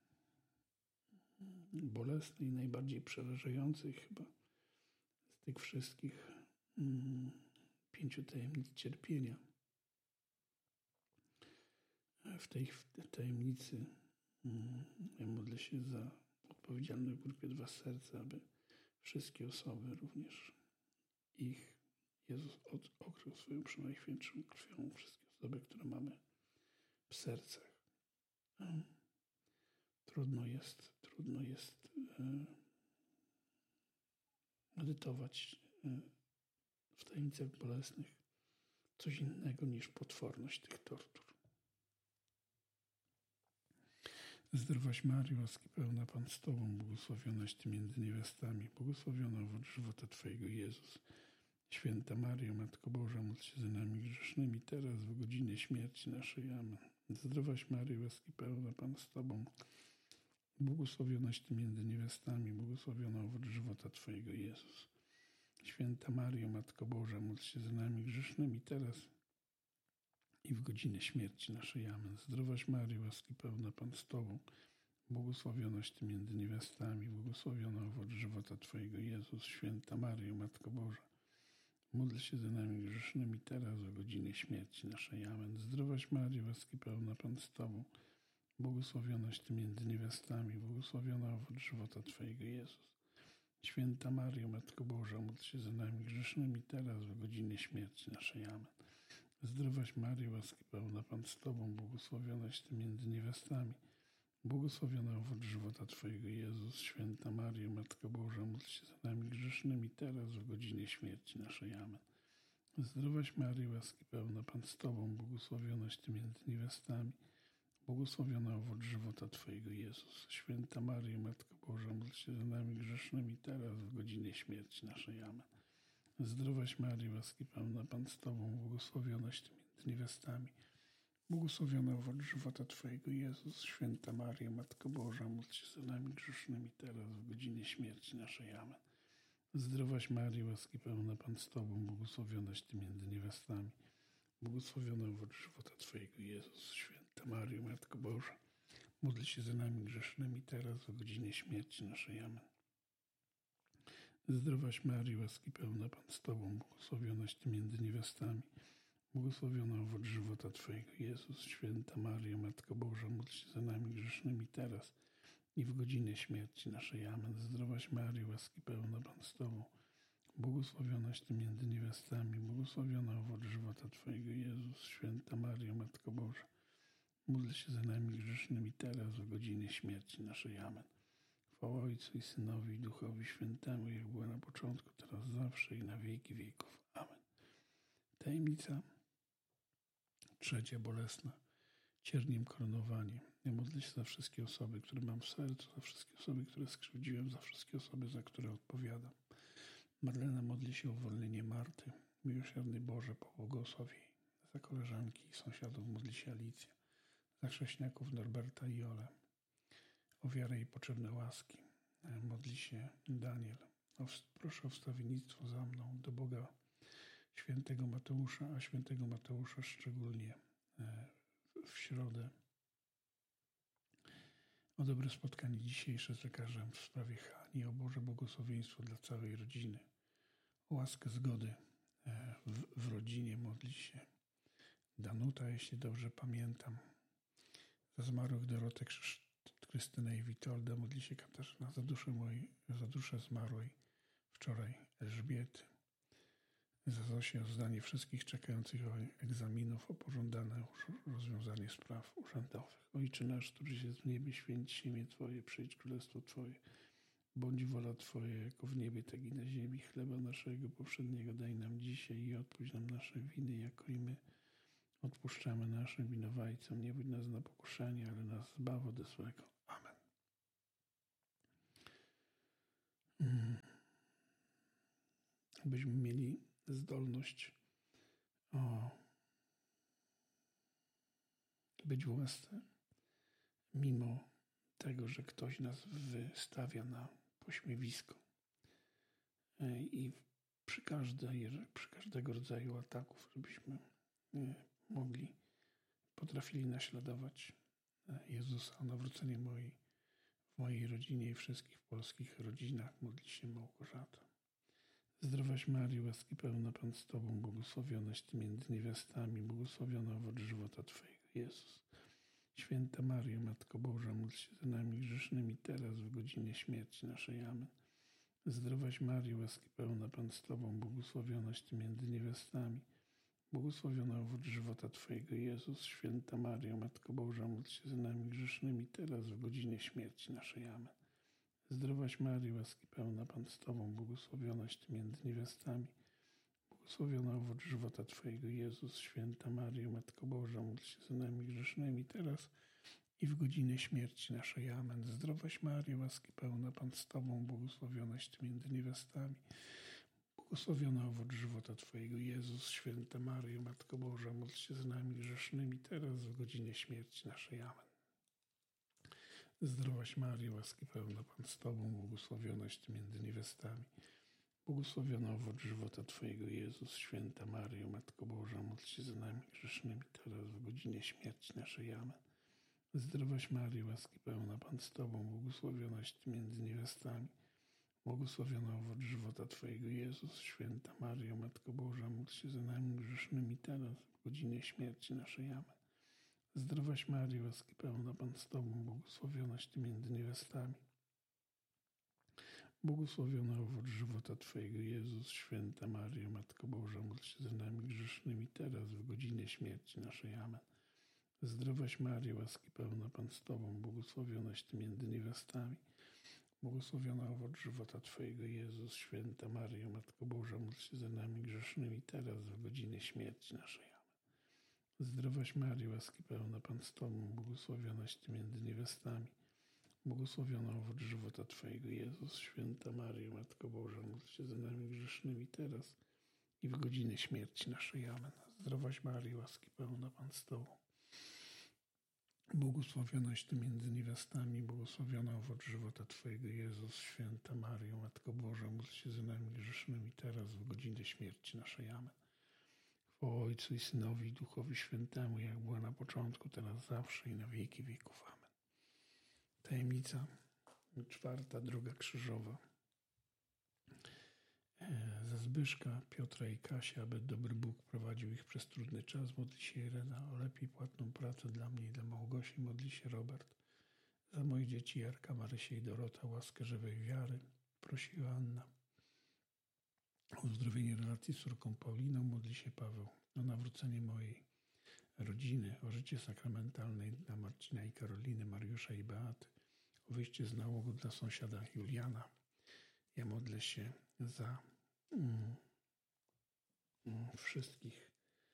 bolesnej, najbardziej przerażającej chyba z tych wszystkich 5 tajemnic cierpienia. W tej tajemnicy ja modlę się za odpowiedzialne w grupie 2 serca, aby wszystkie osoby, również ich Jezus okrył swoją przynajświętszą krwią, wszystkie osoby, które mamy w sercach. Trudno jest medytować w tajemnicach bolesnych coś innego niż potworność tych tortur. Zdrowaś Maryjo, łaski pełna, Pan z Tobą, błogosławionaś Ty między niewiastami, błogosławiona owoc żywota Twojego, Jezus. Święta Maryjo, Matko Boża, módl się za nami grzesznymi, teraz w godzinie śmierci naszej. Amen. Zdrowaś Maryjo, łaski pełna, Pan z Tobą, błogosławionaś Ty między niewiastami, błogosławiona owoc żywota Twojego, Jezus. Święta Maryjo, Matko Boża, módl się za nami grzesznymi, teraz i w godzinę śmierci naszej. Amen. Zdrowaś Maryjo, łaski pełna, Pan z Tobą, błogosławionaś Ty między niewiastami, błogosławiona owoc żywota Twojego, Jezus. Święta Maryjo, Matko Boża, módl się za nami grzesznymi, teraz w godzinę śmierci naszej. Amen. Zdrowaś Maryjo, łaski pełna, Pan z Tobą, błogosławionaś Ty między niewiastami, błogosławiona owoc żywota Twojego, Jezus. Święta Maryjo, Matko Boża, módl się za nami grzesznymi, teraz w godzinie śmierci naszej. Amen. Zdrowaś Maryjo, łaski pełna, Pan z Tobą, błogosławionaś Ty między niewiastami, błogosławiona owoc żywota Twojego, Jezus. Święta Maryjo, Matko Boża, módl się za nami grzesznymi, teraz w godzinie śmierci naszej. Amen. Zdrowaś Maryjo, łaski pełna, Pan z Tobą, błogosławionaś Ty między niewiastami, błogosławiona owoc żywota Twojego, Jezus. Święta Maryjo, Matko Boża, módl się za nami grzesznymi, teraz w godzinie śmierci naszej. Amen. Zdrowaś Maryjo, łaski pełna, Pan z Tobą, błogosławionaś Ty między niewiastami, błogosławiona owoc żywota Twojego, Jezus. Święta Maryjo, Matko Boża, módl się za nami grzesznymi, teraz w godzinie śmierci naszej. Amen. Zdrowaś Maryjo, łaski pełna, Pan z Tobą, błogosławionaś Ty między niewiastami, błogosławiona owoc żywota Twojego, Jezus. Święta Maryjo, Matko Boża, módl się za nami grzesznymi, teraz w godzinie śmierci naszej. Amen. Zdrowaś Maryjo, łaski pełna, Pan z Tobą, błogosławionaś Ty między niewiastami, błogosławiona owoc żywota Twojego, Jezus. Święta Maryjo, Matko Boża, módl się za nami grzesznymi, teraz i w godzinę śmierci naszej. Amen. Zdrowaś Maryjo, łaski pełna, Pan z Tobą, błogosławionaś Ty między niewiastami, błogosławiona owoc żywota Twojego, Jezus. Święta Maryjo, Matko Boża, módl się za nami grzesznymi, teraz w godzinie śmierci naszej. Amen. Chwała Ojcu i Synowi i Duchowi Świętemu, jak była na początku, teraz zawsze i na wieki wieków. Amen. Tajemnica 3, bolesna, cierniem koronowanie. Ja modlę się za wszystkie osoby, które mam w sercu, za wszystkie osoby, które skrzywdziłem, za wszystkie osoby, za które odpowiadam. Marlena modli się o uwolnienie Marty. Miłosierny Boże, pobłogosław jej. Za koleżanki i sąsiadów modli się Alicja. Za chrześniaków Norberta i Jolę. O wiarę i potrzebne łaski modli się Daniel. Proszę o wstawiennictwo za mną do Boga świętego Mateusza, a świętego Mateusza szczególnie w środę. O dobre spotkanie dzisiejsze z lekarzem w sprawie Hani, o Boże błogosławieństwo dla całej rodziny. O łaskę zgody w rodzinie modli się Danuta, jeśli dobrze pamiętam. Za zmarłych Dorotę, Krystynę i Witoldę modli się Katarzyna, za duszę zmarłej wczoraj Elżbiety. Za Zosię o zdanie wszystkich czekających egzaminów, o pożądane rozwiązanie spraw urzędowych. Ojcze nasz, któryś jest w niebie, święć się imię Twoje, przyjdź królestwo Twoje. Bądź wola Twoja, jako w niebie, tak i na ziemi. Chleba naszego powszedniego daj nam dzisiaj i odpuść nam nasze winy, jako i my odpuszczamy naszym winowajcom. Nie wódź nas na pokuszenie, ale nas zbaw ode złego. Amen. Abyśmy mieli zdolność być w łasce, mimo tego, że ktoś nas wystawia na pośmiewisko. I przy każdego rodzaju ataków, żebyśmy potrafili naśladować Jezusa. O nawrócenie w mojej rodzinie i wszystkich polskich rodzinach modli się Małgorzata. Zdrowaś Maryjo, łaski pełna, Pan z Tobą, błogosławionaś Ty między niewiastami, błogosławiony owoc żywota Twojego, Jezus. Święta Maryjo, Matko Boża, módl się za nami grzesznymi, teraz w godzinie śmierci naszej. Amen. Zdrowaś Maryjo, łaski pełna, Pan z Tobą, błogosławionaś Ty między niewiastami, błogosławiony owoc żywota Twojego, Jezus. Święta Maryjo, Matko Boża, módl się za nami grzesznymi, teraz w godzinie śmierci naszej. Amen. Zdrowaś Maryjo, łaski pełna, Pan z Tobą, błogosławionaś Ty między niewiastami, błogosławiony owoc żywota Twojego, Jezus. Święta Maryjo, Matko Boża, módl się za nami grzesznymi, teraz i w godzinę śmierci naszej. Amen. Zdrowaś Maryjo, łaski pełna, Pan z Tobą, błogosławionaś Ty między niewiastami, błogosławiony owoc żywota Twojego, Jezus. Święta Maryjo, Matko Boża, módl się za nami grzesznymi, teraz w godzinie śmierci naszej. Amen. Zdrowaś Maryjo, łaski pełna, Pan z Tobą, błogosławionaś Ty między niewiastami, błogosławiony owoc żywota Twojego, Jezus. Święta Maryjo, Matko Boża, módl się za nami grzesznymi, teraz w godzinie śmierci naszej. Amen. Zdrowaś Maryjo, łaski pełna, Pan z Tobą, błogosławionaś Ty między niewiastami, błogosławiony owoc żywota Twojego, Jezus. Święta Maryjo, Matko Boża, módl się za nami grzesznymi, teraz w godzinie śmierci naszej. Amen. Zdrowaś Maryjo, łaski pełna, Pan z Tobą, błogosławionaś Ty między niewiastami, błogosławiony owoc żywota Twojego, Jezus. Święta Maryjo, Matko Boża, módl się za nami grzesznymi, teraz w godzinie śmierci naszej. Amen. Zdrowaś Maryjo, łaski pełna, Pan z Tobą, błogosławionaś Ty między niewiastami, błogosławiony owoc żywota Twojego, Jezus. Święta Maryjo, Matko Boża, módl się za nami grzesznymi, teraz w godzinie śmierci naszej. Amen. Zdrowaś Maryjo, łaski pełna, Pan z Tobą, błogosławionaś Ty między niewiastami, błogosławiony owoc żywota Twojego, Jezus. Święta Maryjo, Matko Boża, módl się za nami grzesznymi, teraz i w godzinę śmierci naszej. Amen. Zdrowaś Maryjo, łaski pełna, Pan z Tobą, błogosławionaś Ty między niewiastami, błogosławiony owoc żywota Twojego, Jezus. Święta Maryjo, Matko Boża, módl się za nami grzesznymi, teraz w godzinę śmierci naszej. Amen. Chwała Ojcu i Synowi i Duchowi Świętemu, jak była na początku, teraz, zawsze i na wieki wieków. Amen. Tajemnica 4. Droga krzyżowa. Za Zbyszka, Piotra i Kasia, aby dobry Bóg prowadził ich przez trudny czas, modli się Irena. O lepiej płatną pracę dla mnie i dla Małgosi modli się Robert. Za moje dzieci Jarka, Marysię i Dorota, łaskę żywej wiary prosi Joanna. O uzdrowienie relacji z córką Pauliną modli się Paweł. O nawrócenie mojej rodziny, o życie sakramentalne dla Marcina i Karoliny, Mariusza i Beaty, o wyjście z nałogu dla sąsiada Juliana. Ja modlę się za wszystkich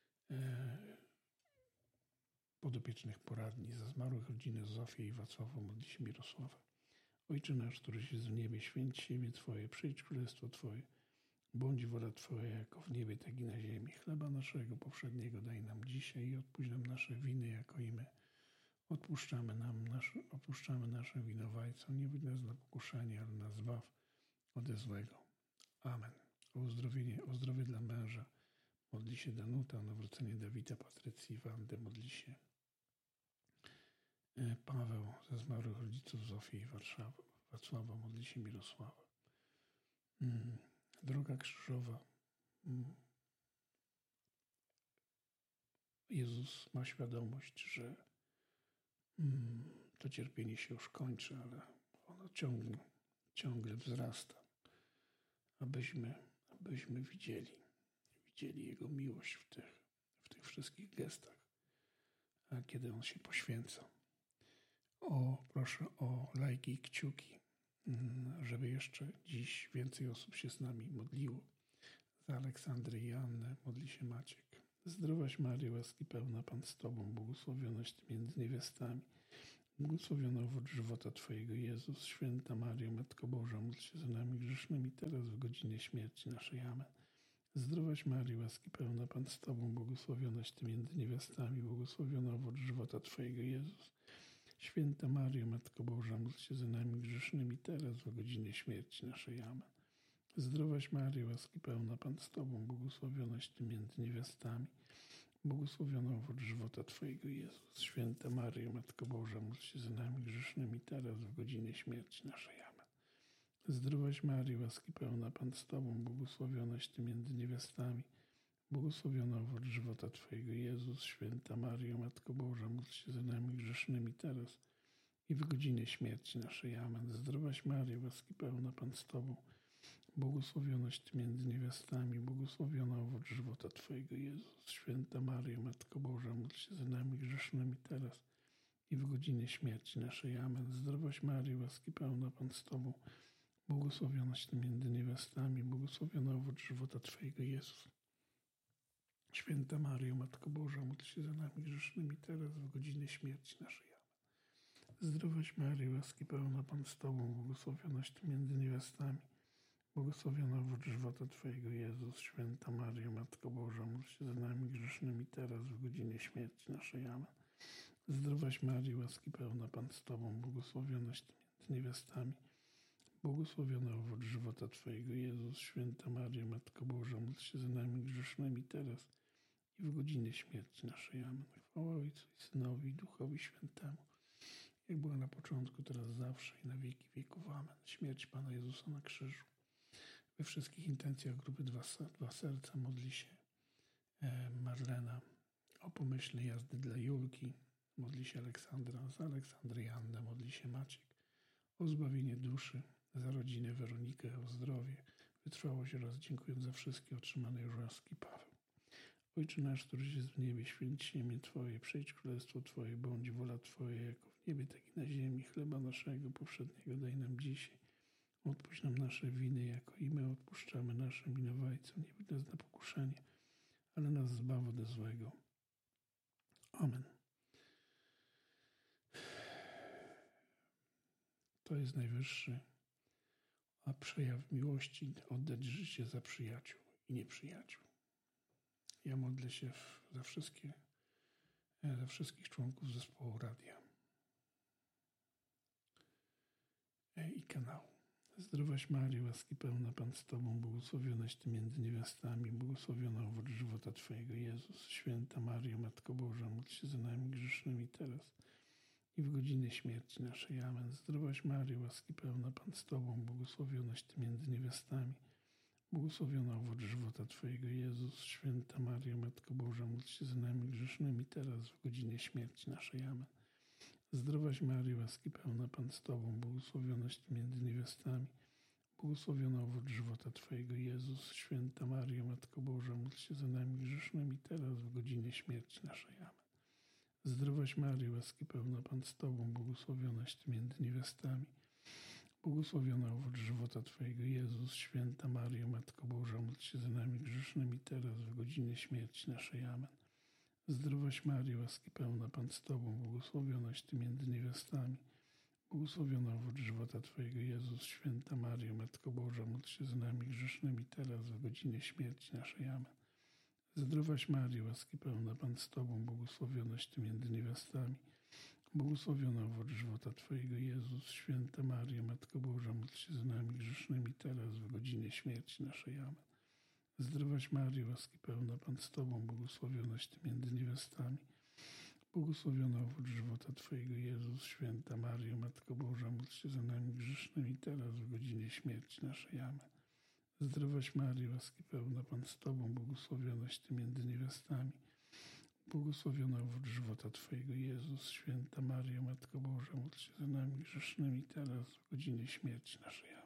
podopiecznych poradni, za zmarłych rodziny Zofię i Wacława, modli się Mirosława. Ojcze nasz, któryś jest w niebie, święć się imię Twoje, przyjdź królestwo Twoje. Bądź wola Twoja, jako w niebie, tak i na ziemi. Chleba naszego powszedniego daj nam dzisiaj i odpuść nam nasze winy, jako i my odpuszczamy naszym winowajcom. Nie wódź nas na pokuszenie, ale nas zbaw ode złego. Amen. O zdrowie dla męża modli się Danuta, o nawrócenie Dawida, Patrycji i Wandy modli się Paweł, ze zmarłych rodziców Zofii i Wacława modli się Mirosława. Droga krzyżowa. Jezus ma świadomość, że to cierpienie się już kończy, ale ono ciągle wzrasta, abyśmy widzieli Jego miłość w tych wszystkich gestach, kiedy On się poświęca. Proszę o lajki i kciuki żeby jeszcze dziś więcej osób się z nami modliło. Za Aleksandrę i Annę modli się Maciek. Zdrowaś Maryjo, łaski pełna, Pan z Tobą, błogosławionaś Ty między niewiastami. Błogosławiony owoc żywota Twojego, Jezus. Święta Maryjo, Matko Boża, módl się za nami grzesznymi, teraz w godzinie śmierci naszej. Amen. Zdrowaś Maryjo, łaski pełna, Pan z Tobą, błogosławionaś Ty między niewiastami, błogosławiony owoc żywota Twojego, Jezus. Święta Maryjo, Matko Boża, módl się za nami grzesznymi, teraz w godzinie śmierci naszej. Amen. Zdrowaś Maryjo, łaski pełna, Pan z Tobą, błogosławionaś Ty między niewiastami, błogosławiony owoc żywota Twojego, Jezus. Święta Maryjo, Matko Boża, módl się za nami grzesznymi, teraz w godzinie śmierci naszej. Amen. Zdrowaś Maryjo, łaski pełna, Pan z Tobą, błogosławionaś Ty między niewiastami, błogosławiony owoc żywota Twojego, Jezus. Święta Maryjo, Matko Boża, módl się za nami grzesznymi, teraz i w godzinie śmierci naszej. Amen. Zdrowaś Maryjo, łaski pełna, Pan z Tobą, błogosławionaś Ty między niewiastami, błogosławiony owoc żywota Twojego, Jezus. Święta Maryjo, Matko Boża, módl się za nami grzesznymi, teraz i w godzinie śmierci naszej. Amen. Zdrowaś Maryjo, łaski pełna, Pan z Tobą, błogosławionaś Ty między niewiastami, błogosławiony owoc żywota Twojego, Jezus. Święta Maryjo, Matko Boża, módl się za nami grzesznymi, teraz w godzinie śmierci naszej. Amen. Zdrowaś Maryjo, łaski pełna, Pan z Tobą, błogosławionaś Ty między niewiastami, błogosławiony owoc żywota Twojego, Jezus. Święta Maryjo, Matko Boża, módl się za nami grzesznymi, teraz w godzinie śmierci naszej. Amen. Zdrowaś Maryjo, łaski pełna, Pan z Tobą, błogosławionaś Ty między niewiastami, błogosławiony owoc żywota Twojego, Jezus. Święta Maryjo, Matko Boża, módl się za nami grzesznymi, teraz i w godzinie śmierci naszej. Amen. Chwała Ojcu i Synowi i Duchowi Świętemu, jak była na początku, teraz zawsze i na wieki wieków. Amen. Śmierć Pana Jezusa na krzyżu. We wszystkich intencjach grupy Dwa Serca modli się Marlena. O pomyślnej jazdy dla Julki modli się Aleksandra. Za Aleksandrę i Annę modli się Maciek. O zbawienie duszy, za rodzinę Weronikę, o zdrowie, wytrwałość oraz dziękując za wszystkie otrzymane już łaski Paweł. Ojcze nasz, któryś jest w niebie, święć się imię Twoje, przyjdź królestwo Twoje, bądź wola Twoja, jako w niebie, tak i na ziemi. Chleba naszego powszedniego daj nam dzisiaj. Odpuść nam nasze winy, jako i my odpuszczamy naszym winowajcom. Nie wódź nas na pokuszenie, ale nas zbaw ode złego. Amen. To jest najwyższy przejaw miłości, oddać życie za przyjaciół i nieprzyjaciół. Ja modlę się za wszystkich członków zespołu radia i kanału. Zdrowaś Maryjo, łaski pełna, Pan z Tobą, błogosławionaś Ty między niewiastami, błogosławiony owoc żywota Twojego, Jezus. Święta Maryjo, Matko Boża, módl się za nami grzesznymi, teraz i w godzinę śmierci naszej. Amen. Zdrowaś Maryjo, łaski pełna, Pan z Tobą, błogosławionaś Ty między niewiastami, błogosławiony owoc żywota Twojego, Jezus. Święta Maryjo, Matko Boża, módl się za nami grzesznymi, teraz w godzinie śmierci naszej. Amen. Zdrowaś Maryjo, łaski pełna, Pan z Tobą, błogosławionaś Ty między niewiastami, błogosławiony owoc żywota Twojego, Jezus. Święta Maryjo, Matko Boża, módl się za nami grzesznymi, teraz w godzinie śmierci naszej. Amen. Zdrowaś Maryjo, łaski pełna, Pan z Tobą, błogosławionaś Ty między niewiastami, błogosławiony owoc żywota Twojego, Jezus. Święta Maryjo, Matko Boża, módl się za nami grzesznymi, teraz w godzinie śmierci naszej. Amen. Zdrowaś Maryjo, łaski pełna, Pan z Tobą, błogosławionaś Ty między niewiastami, błogosławiony owoc żywota Twojego, Jezus. Święta Maryjo, Matko Boża, módl się za nami grzesznymi, teraz w godzinie śmierci naszej. Amen. Zdrowaś Maryjo, łaski pełna, Pan z Tobą, błogosławionaś Ty między niewiastami, błogosławiony owoc żywota Twojego, Jezus. Święta Maryjo, Matko Boża, módl się za nami grzesznymi, teraz w godzinie śmierci naszej. Amen. Zdrowaś Maryjo, łaski pełna, Pan z Tobą, błogosławionaś Ty między niewiastami, błogosławiony owoc żywota Twojego, Jezus. Święta Maryjo, Matko Boża, módl się za nami grzesznymi, teraz w godzinie śmierci naszej. Amen. Zdrowaś Maryjo, łaski pełna, Pan z Tobą, błogosławionaś Ty między niewiastami, błogosławiony owoc żywota Twojego, Jezus. Święta Maryjo, Matko Boża, módl się za nami grzesznymi, teraz w godzinie śmierci naszej. Amen.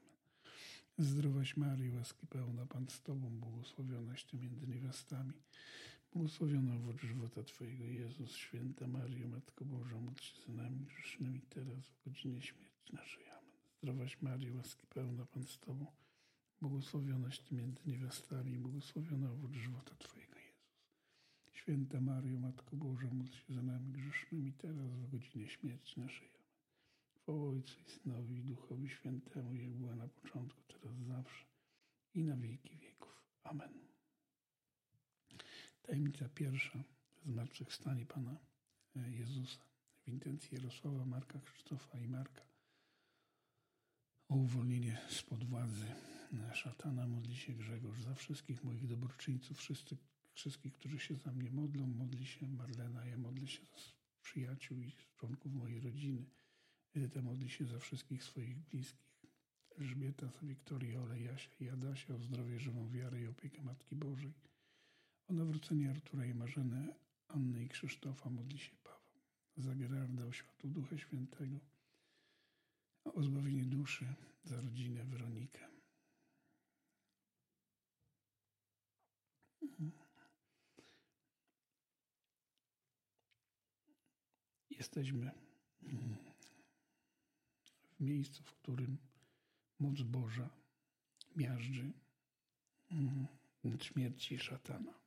Zdrowaś Maryjo, łaski pełna, Pan z Tobą, błogosławionaś Ty między niewiastami, błogosławiony owoc żywota Twojego, Jezus. Święta Maryjo, Matko Boża, módl się za nami grzesznymi, teraz w godzinie śmierci naszej. Amen. Zdrowaś Maryjo, łaski pełna, Pan z Tobą, błogosławionaś Ty między niewiastami i błogosławiony owoc żywota Twojego, Jezus. Święta Maryjo, Matko Boża, módl się za nami grzesznymi, teraz w godzinie śmierci naszej. Amen. Chwała Ojcu i Synowi i Duchowi Świętemu, jak była na początku, teraz zawsze i na wieki wieków. Amen. Tajemnica pierwsza. Zmartwychwstanie Pana Jezusa w intencji Jarosława, Marka, Krzysztofa i Marka o uwolnienie spod władzy szatana. Modli się Grzegorz za wszystkich moich dobroczyńców, wszystkich, którzy się za mnie modlą. Modli się Marlena, ja modlę się za przyjaciół i członków mojej rodziny. Edyta modli się za wszystkich swoich bliskich. Elżbieta za Wiktorię, Olę, Jasia i Adasia o zdrowie, żywą wiarę i opiekę Matki Bożej. O nawrócenie Artura i Marzenę, Anny i Krzysztofa modli się Paweł. Za Gerarda o światło Ducha Świętego. O zbawienie duszy, za rodzinę Weronikę. Jesteśmy w miejscu, w którym moc Boża miażdży nad śmierci szatana.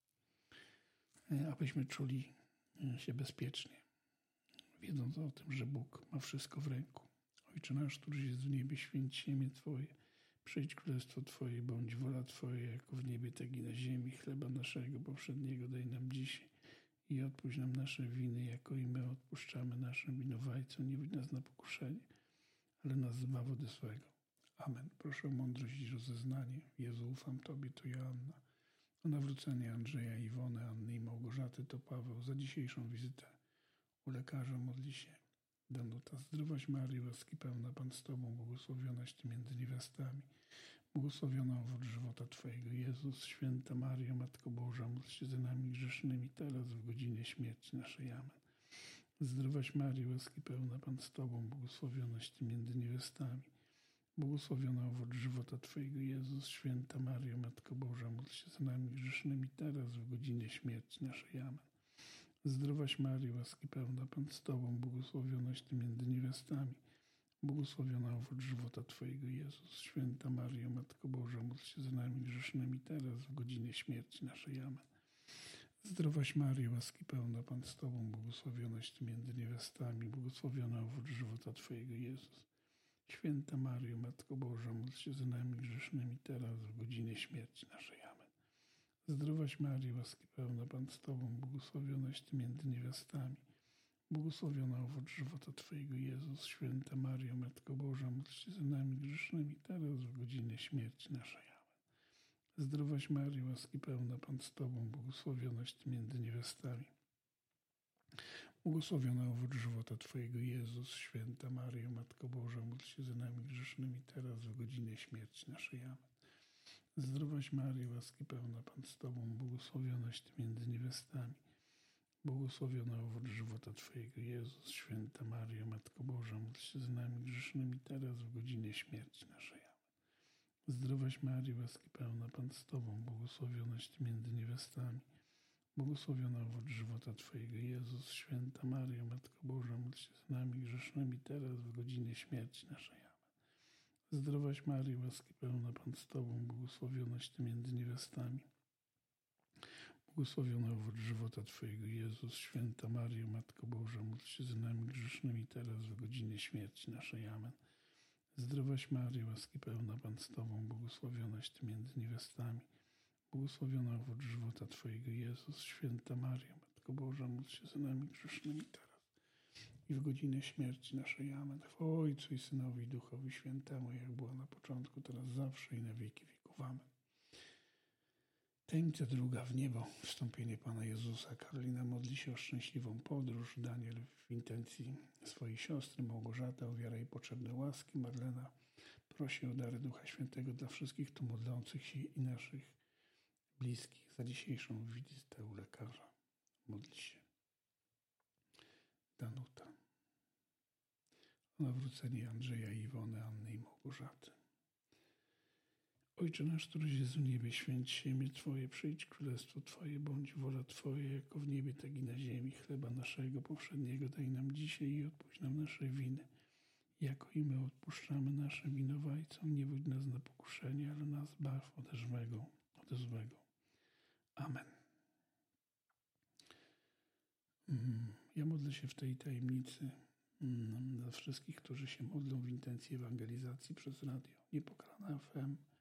Abyśmy czuli się bezpiecznie, wiedząc o tym, że Bóg ma wszystko w ręku. Ojcze nasz, któryś jest w niebie, święć się imię Twoje. Przyjdź królestwo Twoje, bądź wola Twoja, jako w niebie, tak i na ziemi. Chleba naszego powszedniego daj nam dzisiaj i odpuść nam nasze winy, jako i my odpuszczamy naszym winowajcom. Nie wódź nas na pokuszenie, ale nas zbaw ode złego. Amen. Proszę o mądrość i rozeznanie. Jezu, ufam Tobie, to Joanna. O nawrócenie Andrzeja, Iwony, Anny i Małgorzaty to Paweł. Za dzisiejszą wizytę u lekarza modli się Danuta. Zdrowaś Maryjo, łaski pełna, Pan z Tobą, błogosławionaś Ty między niewiastami, błogosławiona owoc żywota Twojego, Jezus. Święta Maryjo, Matko Boża, módl się za nami grzesznymi, teraz w godzinie śmierci naszej. Amen. Zdrowaś Maryjo, łaski pełna, Pan z Tobą, błogosławionaś Ty między niewiastami, błogosławiona owoc żywota Twojego, Jezus. Święta Maryjo, Matko Boża, módl się za nami grzesznymi, teraz w godzinie śmierci naszej. Amen. Zdrowaś Maryjo, łaski pełna, Pan z Tobą, błogosławionaś Ty między niewiastami, błogosławiona owoc żywota Twojego, Jezus. Święta Maryjo, Matko Boża, módl się za nami grzesznymi, teraz w godzinie śmierci naszej. Amen. Zdrowaś Maryjo, łaski pełna, Pan z Tobą, błogosławionaś Ty między niewiastami, błogosławiona owoc żywota Twojego, Jezus. Święta Maryjo, Matko Boża, módl się za nami grzesznymi, teraz w godzinie śmierci naszej. Amen. Zdrowaś Maryjo, łaski pełna, Pan z Tobą, błogosławionaś Ty między niewiastami, błogosławiona owoc żywota Twojego, Jezus. Święta Maryjo, Matko Boża, módl się za nami grzesznymi, teraz w godzinie śmierci naszej. Amen. Zdrowaś Maryjo, łaski pełna, Pan z Tobą, błogosławionaś Ty między niewiastami, błogosławiona owoc żywota Twojego, Jezus. Święta Maryjo, Matko Boża, módl się za nami grzesznymi, teraz w godzinie śmierci naszej. Amen. Zdrowaś Maryjo, łaski pełna, Pan z Tobą, błogosławionaś Ty między niewiastami, błogosławiona owoc żywota Twojego, Jezus. Święta Maryjo, Matko Boża, módl się za nami grzesznymi, teraz w godzinie śmierci naszej. Amen. Zdrowaś Maryjo, łaski pełna, Pan z Tobą, błogosławionaś Ty między niewiastami, błogosławiona owoc żywota Twojego, Jezus. Święta Maryjo, Matko Boża, módl się za nami grzesznymi, teraz w godzinie śmierci naszej. Amen. Zdrowaś Maryjo, łaski pełna, Pan z Tobą, błogosławionaś Ty między niewiastami, błogosławiona owoc żywota Twojego, Jezus. Święta Maryjo, Matko Boża, módl się za nami grzesznymi, teraz w godzinie śmierci naszej. Amen. Zdrowaś Maryjo, łaski pełna, Pan z Tobą, błogosławionaś Ty między niewiastami, błogosławiona owoc żywota Twojego, Jezus. Święta Maryjo, Matko Boża, módl się za nami grzesznymi, teraz i w godzinę śmierci naszej. Amen. Chwała Ojcu i Synowi i Duchowi Świętemu, jak była na początku, teraz zawsze i na wieki wieków. Amen. Tajemnica druga, w niebo, wstąpienie Pana Jezusa. Karolina modli się o szczęśliwą podróż. Daniel w intencji swojej siostry. Małgorzata o wiarę i potrzebne łaski. Marlena prosi o dary Ducha Świętego dla wszystkich tu modlących się i naszych bliskich. Za dzisiejszą wizytę u lekarza modli się Danuta. O nawrócenie Andrzeja, Iwony, Anny i Małgorzaty. Ojcze nasz, któryś jest w niebie, święć się imię Twoje, przyjdź królestwo Twoje, bądź wola Twoja, jako w niebie, tak i na ziemi. Chleba naszego powszedniego daj nam dzisiaj i odpuść nam nasze winy, jako i my odpuszczamy naszym winowajcom. Nie wódź nas na pokuszenie, ale nas zbaw ode złego. Amen. Ja modlę się w tej tajemnicy za wszystkich, którzy się modlą w intencji ewangelizacji przez radio Niepokalana FM,